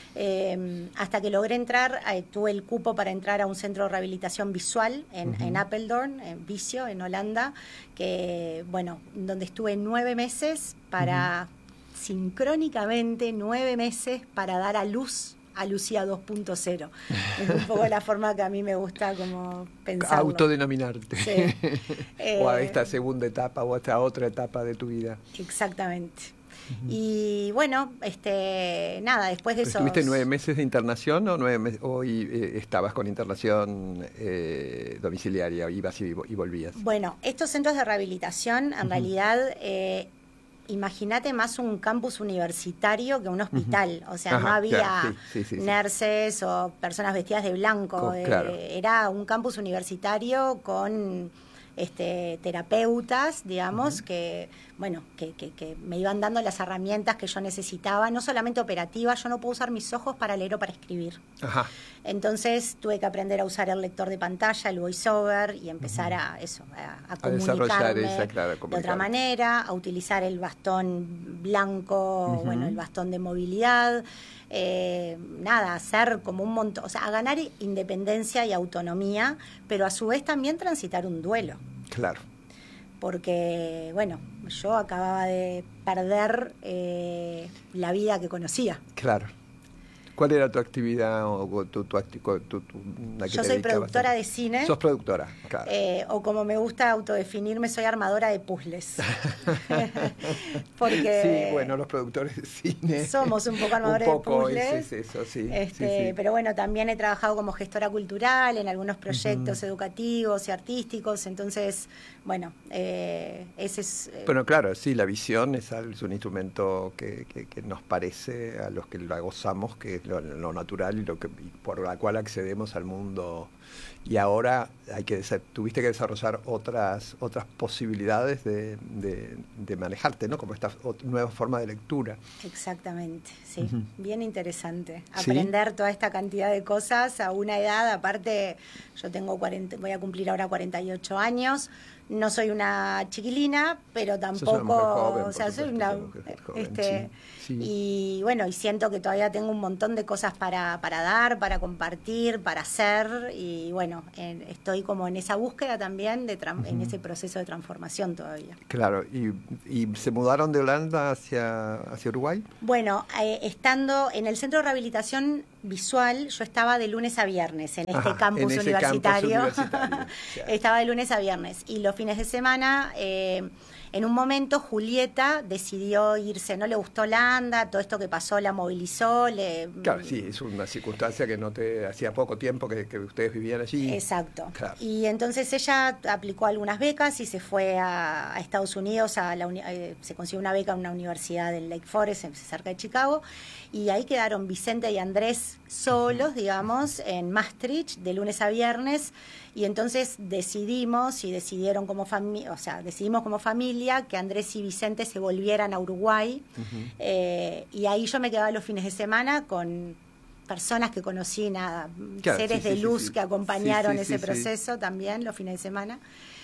Eh, hasta que logré entrar, eh, tuve el cupo para entrar a un centro de rehabilitación visual en, uh-huh. en Apeldoorn, en Visio, en Holanda, que, bueno, donde estuve nueve meses para, uh-huh. sincrónicamente, nueve meses para dar a luz a Lucía dos punto cero. Es un poco la forma que a mí me gusta como pensarlo. Autodenominarte. Sí. eh, o a esta segunda etapa o a esta otra etapa de tu vida. Exactamente. Uh-huh. Y bueno, este nada, después de eso. ¿Estuviste nueve meses de internación o nueve meses, o y, eh, estabas con internación eh, domiciliaria, ibas y, y volvías? Bueno, estos centros de rehabilitación, en uh-huh. realidad, eh, imagínate más un campus universitario que un hospital. Uh-huh. O sea, Ajá, no había claro, sí, sí, sí, nurses sí. o personas vestidas de blanco. Con, eh, claro. Era un campus universitario con este, terapeutas, digamos, uh-huh. que, bueno, que, que, que me iban dando las herramientas que yo necesitaba, no solamente operativas. Yo no puedo usar mis ojos para leer o para escribir. Ajá. Entonces tuve que aprender a usar el lector de pantalla, el voiceover, y empezar uh-huh. a eso, a, a, a comunicarme esa, claro, de otra manera, a utilizar el bastón blanco, uh-huh. bueno, el bastón de movilidad, eh, nada, hacer como un montón, o sea, a ganar independencia y autonomía, pero a su vez también transitar un duelo. Claro. Porque, bueno, yo acababa de perder eh, la vida que conocía. Claro. ¿Cuál era tu actividad o tu, tu, tu, tu, tu la que Yo soy productora de cine. Sos productora, claro. Eh, o como me gusta autodefinirme, soy armadora de puzzles. Porque sí, bueno, los productores de cine. Somos un poco armadores un poco, de puzzles. Es, es eso, sí, este, sí, sí. Pero bueno, también he trabajado como gestora cultural en algunos proyectos uh-huh. educativos y artísticos. Entonces, bueno, eh, ese es... Eh, bueno, claro, sí, la visión es, es un instrumento que, que, que nos parece, a los que la gozamos, que lo, lo natural y lo que y por la cual accedemos al mundo. Y ahora hay que tuviste que desarrollar otras otras posibilidades de, de, de manejarte, ¿no? Como esta nueva forma de lectura. Exactamente, sí. Uh-huh. Bien interesante. ¿Sí? Aprender toda esta cantidad de cosas a una edad, aparte, yo tengo cuarenta, voy a cumplir ahora cuarenta y ocho años. No soy una chiquilina, pero tampoco, joven, o sea, soy una, joven, este, sí, sí. y bueno, y siento que todavía tengo un montón de cosas para, para dar, para compartir, para hacer, y bueno, en, estoy como en esa búsqueda también, de uh-huh. en ese proceso de transformación todavía. Claro, ¿y, y se mudaron de Holanda hacia, hacia Uruguay? Bueno, eh, estando en el Centro de Rehabilitación Visual, yo estaba de lunes a viernes en este Ajá, campus en ese universitario. Campus universitario. Estaba de lunes a viernes. Y los fines de semana, eh, en un momento, Julieta decidió irse. No le gustó Holanda, todo esto que pasó la movilizó. Le... Claro, sí, es una circunstancia que no te hacía poco tiempo que, que ustedes vivían allí. Exacto. Claro. Y entonces ella aplicó algunas becas y se fue a, a Estados Unidos, a la uni- eh, se consiguió una beca en una universidad en Lake Forest, cerca de Chicago, y ahí quedaron Vicente y Andrés solos, digamos, en Maastricht, de lunes a viernes, y entonces decidimos, y decidieron como familia, o sea, decidimos como familia que Andrés y Vicente se volvieran a Uruguay, uh-huh. eh, y ahí yo me quedaba los fines de semana con personas que conocí, nada, claro, seres sí, de sí, luz sí, sí. que acompañaron sí, sí, ese sí, proceso sí. también los fines de semana,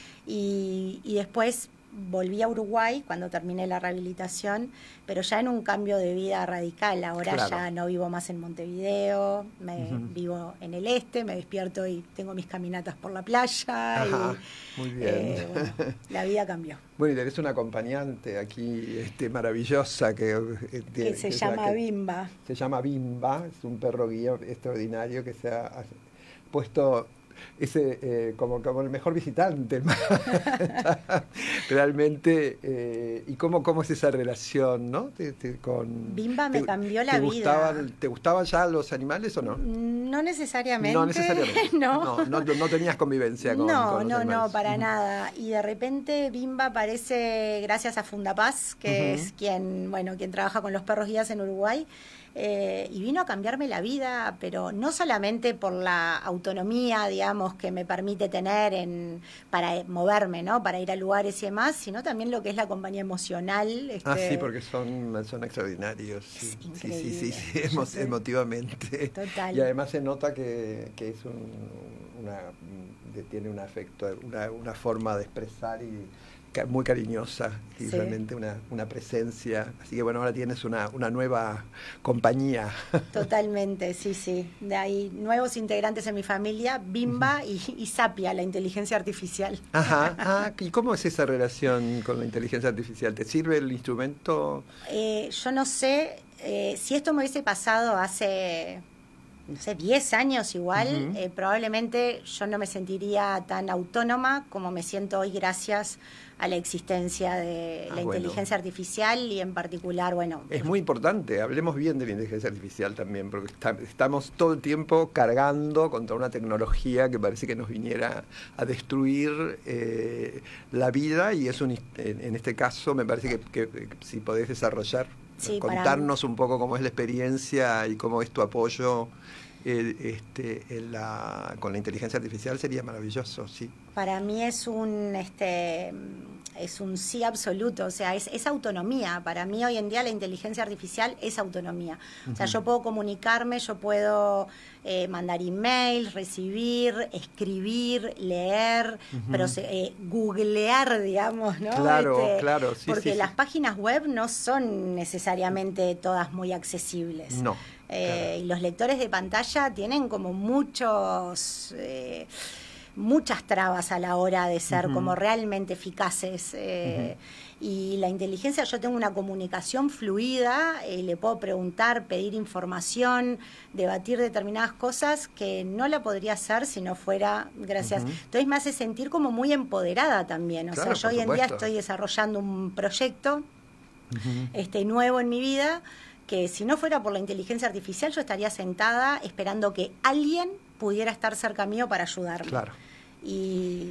y, y después volví a Uruguay cuando terminé la rehabilitación, pero ya en un cambio de vida radical. Ahora claro. ya no vivo más en Montevideo, me uh-huh. vivo en el este, me despierto y tengo mis caminatas por la playa. Ajá, y, muy bien. Eh, bueno, la vida cambió. Bueno, y tenés una acompañante aquí este, maravillosa que, eh, que se que llama que, Bimba. Se llama Bimba, es un perro guía extraordinario que se ha puesto... ese eh, como, como el mejor visitante realmente eh, y cómo, cómo es esa relación, ¿no? Te, te, con, Bimba me te, cambió la te vida. Gustaban, ¿te gustaban ya los animales o no? No necesariamente. No necesariamente. no. No, no, no tenías convivencia con, no, con los no, animales. No, para uh-huh. nada. Y de repente Bimba aparece gracias a Fundapaz, que uh-huh. es quien, bueno, quien trabaja con los perros guías en Uruguay. Eh, y vino a cambiarme la vida, pero no solamente por la autonomía, digamos, que me permite tener en para moverme, ¿no? Para ir a lugares y demás, sino también lo que es la compañía emocional. Este... Ah, sí, porque son, son extraordinarios. Sí, sí, sí, sí, sí, emo- sé. emotivamente. Total. Y además se nota que, que es un, una, tiene un afecto, una, una forma de expresar y muy cariñosa y sí. realmente una, una presencia. Así que bueno, ahora tienes una, una nueva compañía. Totalmente, sí, sí. De ahí nuevos integrantes en mi familia, Bimba uh-huh. y, y Sapia, la inteligencia artificial. Ajá. Ah, ¿y cómo es esa relación con la inteligencia artificial? ¿Te sirve el instrumento? Eh, yo no sé, eh, si esto me hubiese pasado hace... no sé, diez años igual, uh-huh. eh, probablemente yo no me sentiría tan autónoma como me siento hoy gracias a la existencia de ah, la bueno. inteligencia artificial y en particular, bueno... Es muy importante, hablemos bien de la inteligencia artificial también, porque está, estamos todo el tiempo cargando contra una tecnología que parece que nos viniera a destruir eh, la vida y es un, en, en este caso me parece que, que, que si podés desarrollar, sí, contarnos un poco cómo es la experiencia y cómo es tu apoyo eh, este, en la, con la inteligencia artificial sería maravilloso, sí. Para mí es un este es un sí absoluto, o sea, es, es autonomía. Para mí hoy en día la inteligencia artificial es autonomía. Uh-huh. O sea, yo puedo comunicarme, yo puedo eh, mandar emails, recibir, escribir, leer, uh-huh. pero eh, googlear, digamos, ¿no? Claro, este, claro, sí, porque sí, las sí. páginas web no son necesariamente todas muy accesibles. No. Eh, y los lectores de pantalla tienen como muchos... Eh, muchas trabas a la hora de ser uh-huh. como realmente eficaces eh, uh-huh. y la inteligencia, yo tengo una comunicación fluida, eh, le puedo preguntar, pedir información, debatir determinadas cosas que no la podría hacer si no fuera gracias, uh-huh. entonces me hace sentir como muy empoderada también, o claro, sea, yo hoy supuesto. en día estoy desarrollando un proyecto uh-huh. este nuevo en mi vida que si no fuera por la inteligencia artificial yo estaría sentada esperando que alguien pudiera estar cerca mío para ayudarme. Claro. Y,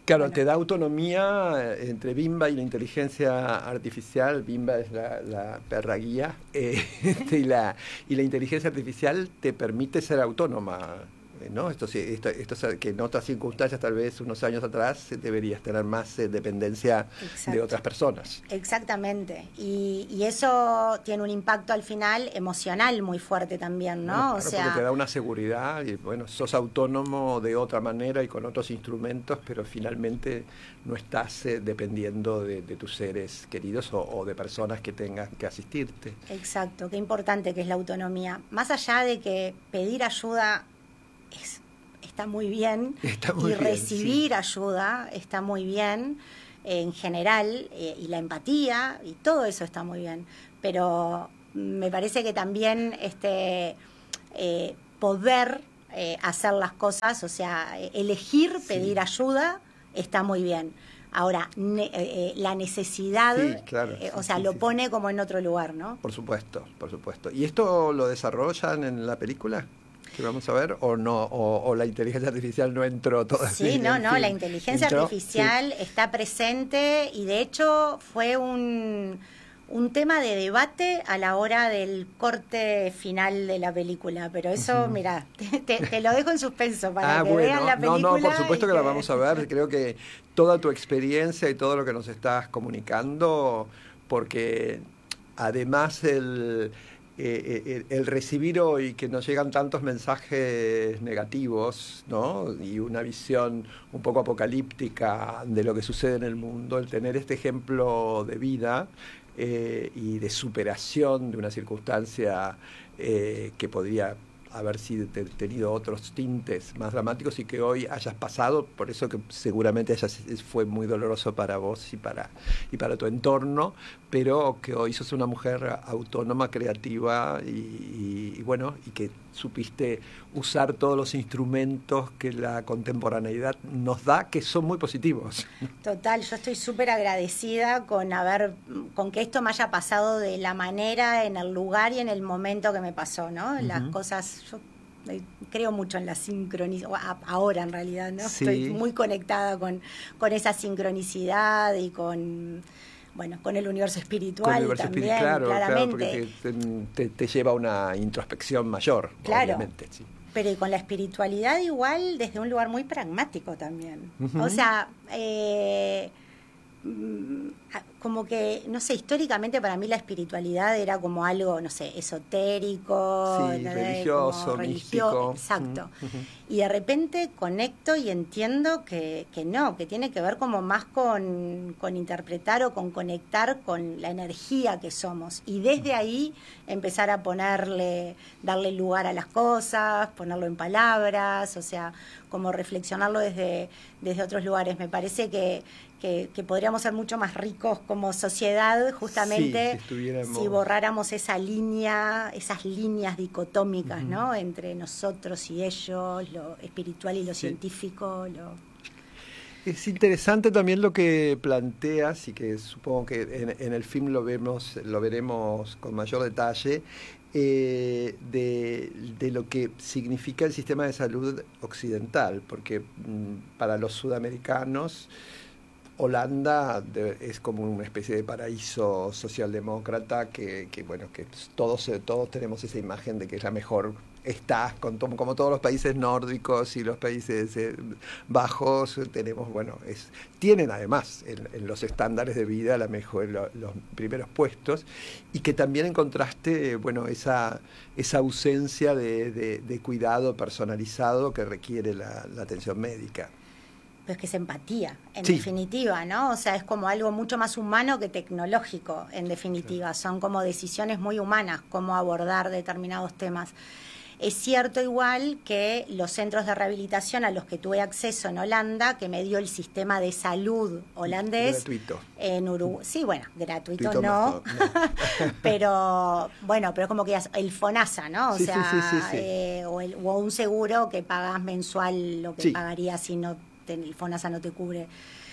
Claro, bueno. Te da autonomía entre Bimba y la inteligencia artificial. Bimba es la, la perra guía, eh, y, la, y la inteligencia artificial te permite ser autónoma, ¿no? Esto, esto, esto que en otras circunstancias, tal vez unos años atrás, deberías tener más eh, dependencia Exacto. de otras personas. Exactamente. Y, y eso tiene un impacto al final emocional muy fuerte también, ¿no? Bueno, claro, o sea, porque te da una seguridad y, bueno, sos autónomo de otra manera y con otros instrumentos, pero finalmente no estás eh, dependiendo de, de tus seres queridos o, o de personas que tengan que asistirte. Exacto. Qué importante que es la autonomía. Más allá de que pedir ayuda Es, está muy bien está muy y bien, recibir sí. ayuda está muy bien eh, en general eh, y la empatía y todo eso está muy bien, pero me parece que también este eh, poder eh, hacer las cosas, o sea, elegir pedir sí. ayuda está muy bien. Ahora, ne eh, la necesidad, sí, claro, eh, sí, o sea, sí, lo sí. pone como en otro lugar, ¿no? Por supuesto, por supuesto. ¿Y esto lo desarrollan en la película que vamos a ver, o no, o, o la inteligencia artificial no entró todavía? Sí, no, no, la inteligencia ¿Entró? artificial sí. está presente y de hecho fue un, un tema de debate a la hora del corte final de la película, pero eso, uh-huh. mira, te, te, te lo dejo en suspenso para ah, que bueno. vean la película. No, no, por supuesto que, que la vamos a ver, creo que toda tu experiencia y todo lo que nos estás comunicando, porque además el... Eh, el, el recibir hoy que nos llegan tantos mensajes negativos, ¿no? Y una visión un poco apocalíptica de lo que sucede en el mundo, el tener este ejemplo de vida eh, y de superación de una circunstancia eh, que podría haber sido tenido otros tintes más dramáticos y que hoy hayas pasado, por eso que seguramente hayas, fue muy doloroso para vos y para, y para tu entorno, pero que hoy sos una mujer autónoma, creativa y, y, y bueno, y que supiste usar todos los instrumentos que la contemporaneidad nos da, que son muy positivos. Total, yo estoy súper agradecida con haber, con que esto me haya pasado de la manera, en el lugar y en el momento que me pasó, ¿no? Uh-huh. Las cosas, yo creo mucho en la sincronicidad, ahora en realidad, ¿no? Sí. Estoy muy conectada con, con esa sincronicidad y con... Bueno, con el universo espiritual con el universo también, espiritual, claro, claramente. Claro, porque te, te, te lleva a una introspección mayor, claro, obviamente. Sí. Pero y con la espiritualidad igual desde un lugar muy pragmático también. Uh-huh. O sea, eh, como que, no sé, históricamente para mí la espiritualidad era como algo, no sé, esotérico, sí, religioso, religioso, exacto. Uh-huh. Y de repente conecto y entiendo que, que no, que tiene que ver como más con, con interpretar o con conectar con la energía que somos. Y desde ahí empezar a ponerle, darle lugar a las cosas, ponerlo en palabras, o sea, como reflexionarlo desde, desde otros lugares. Me parece que Que, que podríamos ser mucho más ricos como sociedad, justamente, sí, si, si borráramos esa línea, esas líneas dicotómicas, uh-huh. ¿no? Entre nosotros y ellos, lo espiritual y lo sí. científico. Lo... Es interesante también lo que planteas, y que supongo que en, en el film lo vemos, lo veremos con mayor detalle, eh, de, de lo que significa el sistema de salud occidental, porque mm, para los sudamericanos Holanda de, es como una especie de paraíso socialdemócrata que, que bueno, que todos, todos tenemos esa imagen de que es la mejor, está, con, como todos los países nórdicos y los países eh, bajos, tenemos, bueno, es, tienen además en, en los estándares de vida la mejor, lo, los primeros puestos, y que también encontraste, bueno, esa, esa ausencia de, de, de cuidado personalizado que requiere la, la atención médica. Pues que es empatía, en sí. definitiva, ¿no? O sea, es como algo mucho más humano que tecnológico, en definitiva. Son como decisiones muy humanas, cómo abordar determinados temas. Es cierto igual que los centros de rehabilitación a los que tuve acceso en Holanda, que me dio el sistema de salud holandés. Gratuito. En Uruguay. Sí, bueno, gratuito, gratuito no. Mejor, no. pero, bueno, pero como que el FONASA, ¿no? O sí, sea, sí, sí, sí, sí. Eh, o, el, o un seguro que pagas mensual lo que sí. pagarías si no... el FONASA no te cubre.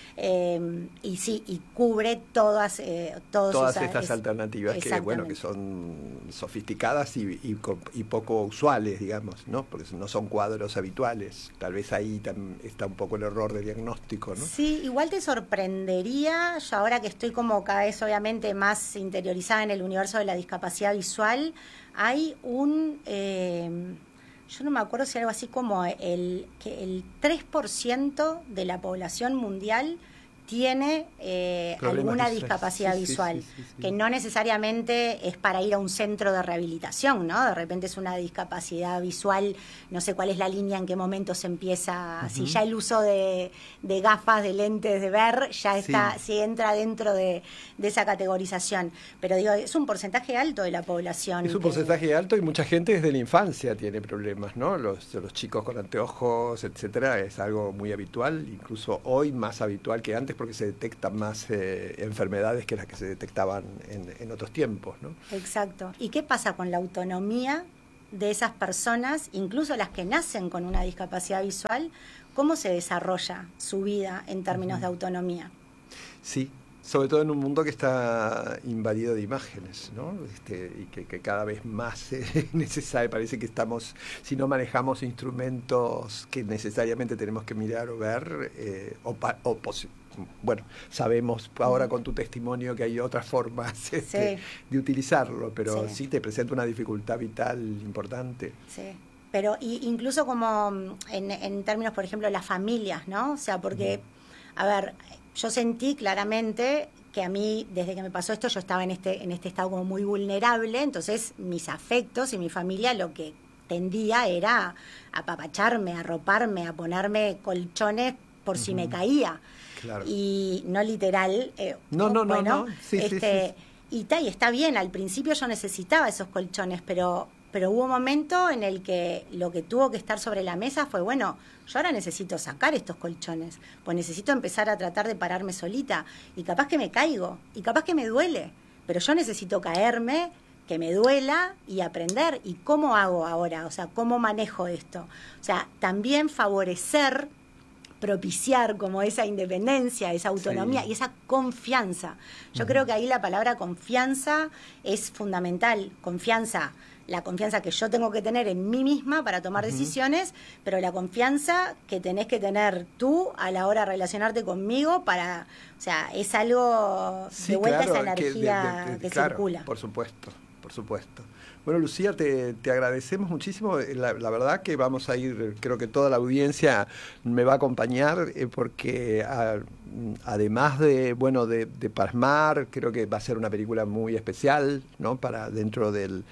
Eh, y sí, y cubre todas, eh, todos todas sus, estas es, alternativas que, bueno, que son sofisticadas y, y, y poco usuales, digamos, ¿no? Porque no son cuadros habituales. Tal vez ahí tam, está un poco el error de diagnóstico, ¿no? Sí, igual te sorprendería, yo ahora que estoy como cada vez obviamente más interiorizada en el universo de la discapacidad visual, hay un... Eh, yo no me acuerdo si algo así como el que el tres por ciento de la población mundial tiene eh, alguna discapacidad sí, visual, sí, sí, sí, sí. que no necesariamente es para ir a un centro de rehabilitación, ¿no? De repente es una discapacidad visual, no sé cuál es la línea, en qué momento se empieza, uh-huh. si ya el uso de, de gafas, de lentes, de ver, ya está, sí. si entra dentro de, de esa categorización. Pero digo, es un porcentaje alto de la población. Es un porcentaje que... alto y mucha gente desde la infancia tiene problemas, ¿no? Los, los chicos con anteojos, etcétera, es algo muy habitual, incluso hoy más habitual que antes, porque se detectan más eh, enfermedades que las que se detectaban en, en otros tiempos, ¿no? Exacto. ¿Y qué pasa con la autonomía de esas personas, incluso las que nacen con una discapacidad visual? ¿Cómo se desarrolla su vida en términos uh-huh. de autonomía? Sí, sobre todo en un mundo que está invadido de imágenes, ¿no? Este, y que, que cada vez más es necesario. Parece que estamos, si no manejamos instrumentos que necesariamente tenemos que mirar o ver, eh, o, o posible. Bueno, sabemos ahora con tu testimonio que hay otras formas este, sí. de utilizarlo, pero sí. sí te presenta una dificultad vital importante. Sí, pero y incluso como en, en términos, por ejemplo, de las familias, ¿no? O sea, porque, uh-huh. a ver, yo sentí claramente que a mí, desde que me pasó esto, yo estaba en este, en este estado como muy vulnerable, entonces mis afectos y mi familia lo que tendía era a apapacharme, a arroparme, a ponerme colchones por uh-huh. si me caía. Claro. Y no literal. Eh, no, no, bueno, no, no. Sí, este, sí, sí. Y, ta, y está bien, al principio yo necesitaba esos colchones, pero, pero hubo un momento en el que lo que tuvo que estar sobre la mesa fue, bueno, yo ahora necesito sacar estos colchones, pues necesito empezar a tratar de pararme solita, y capaz que me caigo, y capaz que me duele, pero yo necesito caerme, que me duela y aprender. ¿Y cómo hago ahora? O sea, ¿cómo manejo esto? O sea, también favorecer, propiciar como esa independencia, esa autonomía sí. y esa confianza. Yo uh-huh. creo que ahí la palabra confianza es fundamental. Confianza, la confianza que yo tengo que tener en mí misma para tomar uh-huh. decisiones, pero la confianza que tenés que tener tú a la hora de relacionarte conmigo para, o sea, es algo sí, de vuelta claro, esa energía que, de, de, de, que claro, circula. Por supuesto, por supuesto. Bueno, Lucía, te, te agradecemos muchísimo. La, la verdad que vamos a ir, creo que toda la audiencia me va a acompañar, eh, porque a, además de, bueno, de, de pasmar, creo que va a ser una película muy especial, ¿no? Para dentro del,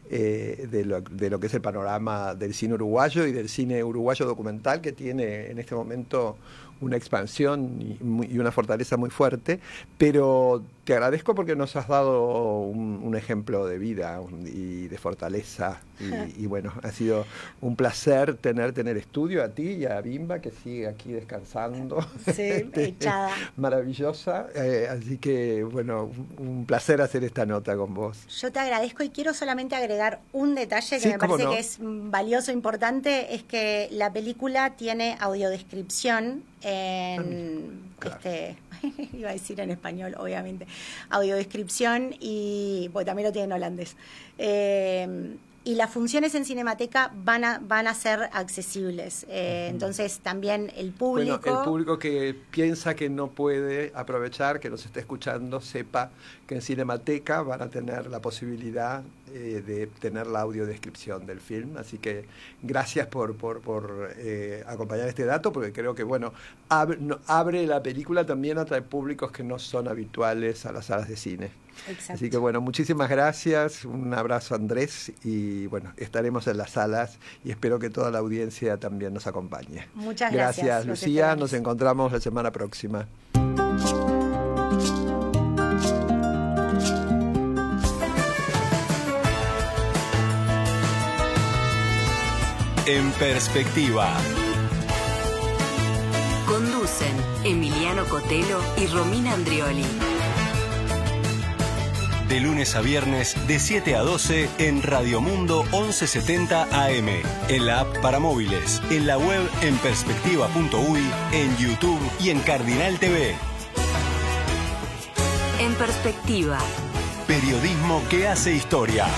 eh, de, lo, de lo que es el panorama del cine uruguayo y del cine uruguayo documental, que tiene en este momento una expansión y, y una fortaleza muy fuerte, pero te agradezco porque nos has dado un, un ejemplo de vida un, y de fortaleza y, y bueno, ha sido un placer tenerte en el estudio, a ti y a Bimba, que sigue aquí descansando. Sí, echada. Maravillosa, eh, así que bueno, un placer hacer esta nota con vos. Yo te agradezco y quiero solamente agregar un detalle que sí, me parece no. que es valioso, importante, es que la película tiene audiodescripción en claro. este iba a decir en español, obviamente, audiodescripción, y pues también lo tiene en holandés. Eh, y las funciones en Cinemateca van a van a ser accesibles. Eh, uh-huh. Entonces también el público... Bueno, el público que piensa que no puede aprovechar, que nos está escuchando, sepa que en Cinemateca van a tener la posibilidad eh, de tener la audiodescripción del film. Así que gracias por, por, por eh, acompañar este dato, porque creo que, bueno, abre, no, abre la película también a traer públicos que no son habituales a las salas de cine. Exacto. Así que bueno, muchísimas gracias, un abrazo Andrés, y bueno, estaremos en las salas y espero que toda la audiencia también nos acompañe. Muchas gracias. Gracias, Lucía, nos encontramos la semana próxima. En perspectiva. Conducen Emiliano Cotelo y Romina Andrioli. De lunes a viernes de siete a doce en Radio Mundo once setenta A M, en la app para móviles, en la web en perspectiva punto uy, en YouTube y en Cardinal T V. En Perspectiva. Periodismo que hace historia.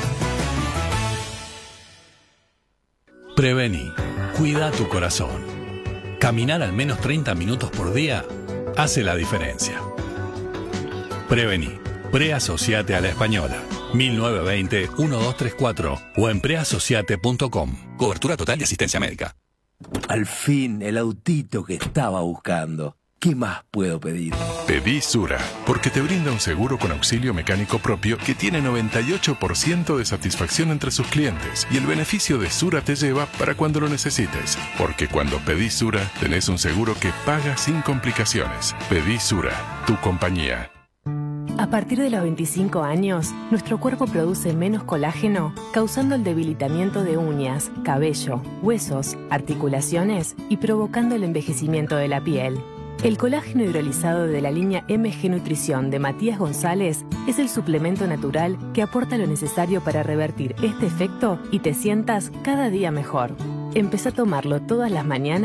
Prevení. Cuida tu corazón. Caminar al menos treinta minutos por día hace la diferencia. Prevení. Preasociate a la Española. mil novecientos veinte, doce treinta y cuatro o en preasociate punto com. Cobertura total de asistencia médica. Al fin, el autito que estaba buscando. ¿Qué más puedo pedir? Pedí Sura, porque te brinda un seguro con auxilio mecánico propio que tiene noventa y ocho por ciento de satisfacción entre sus clientes. Y el beneficio de Sura te lleva para cuando lo necesites. Porque cuando pedís Sura, tenés un seguro que paga sin complicaciones. Pedí Sura, tu compañía. A partir de los veinticinco años, nuestro cuerpo produce menos colágeno, causando el debilitamiento de uñas, cabello, huesos, articulaciones y provocando el envejecimiento de la piel. El colágeno hidrolizado de la línea M G Nutrición de Matías González es el suplemento natural que aporta lo necesario para revertir este efecto y te sientas cada día mejor. Empezá a tomarlo todas las mañanas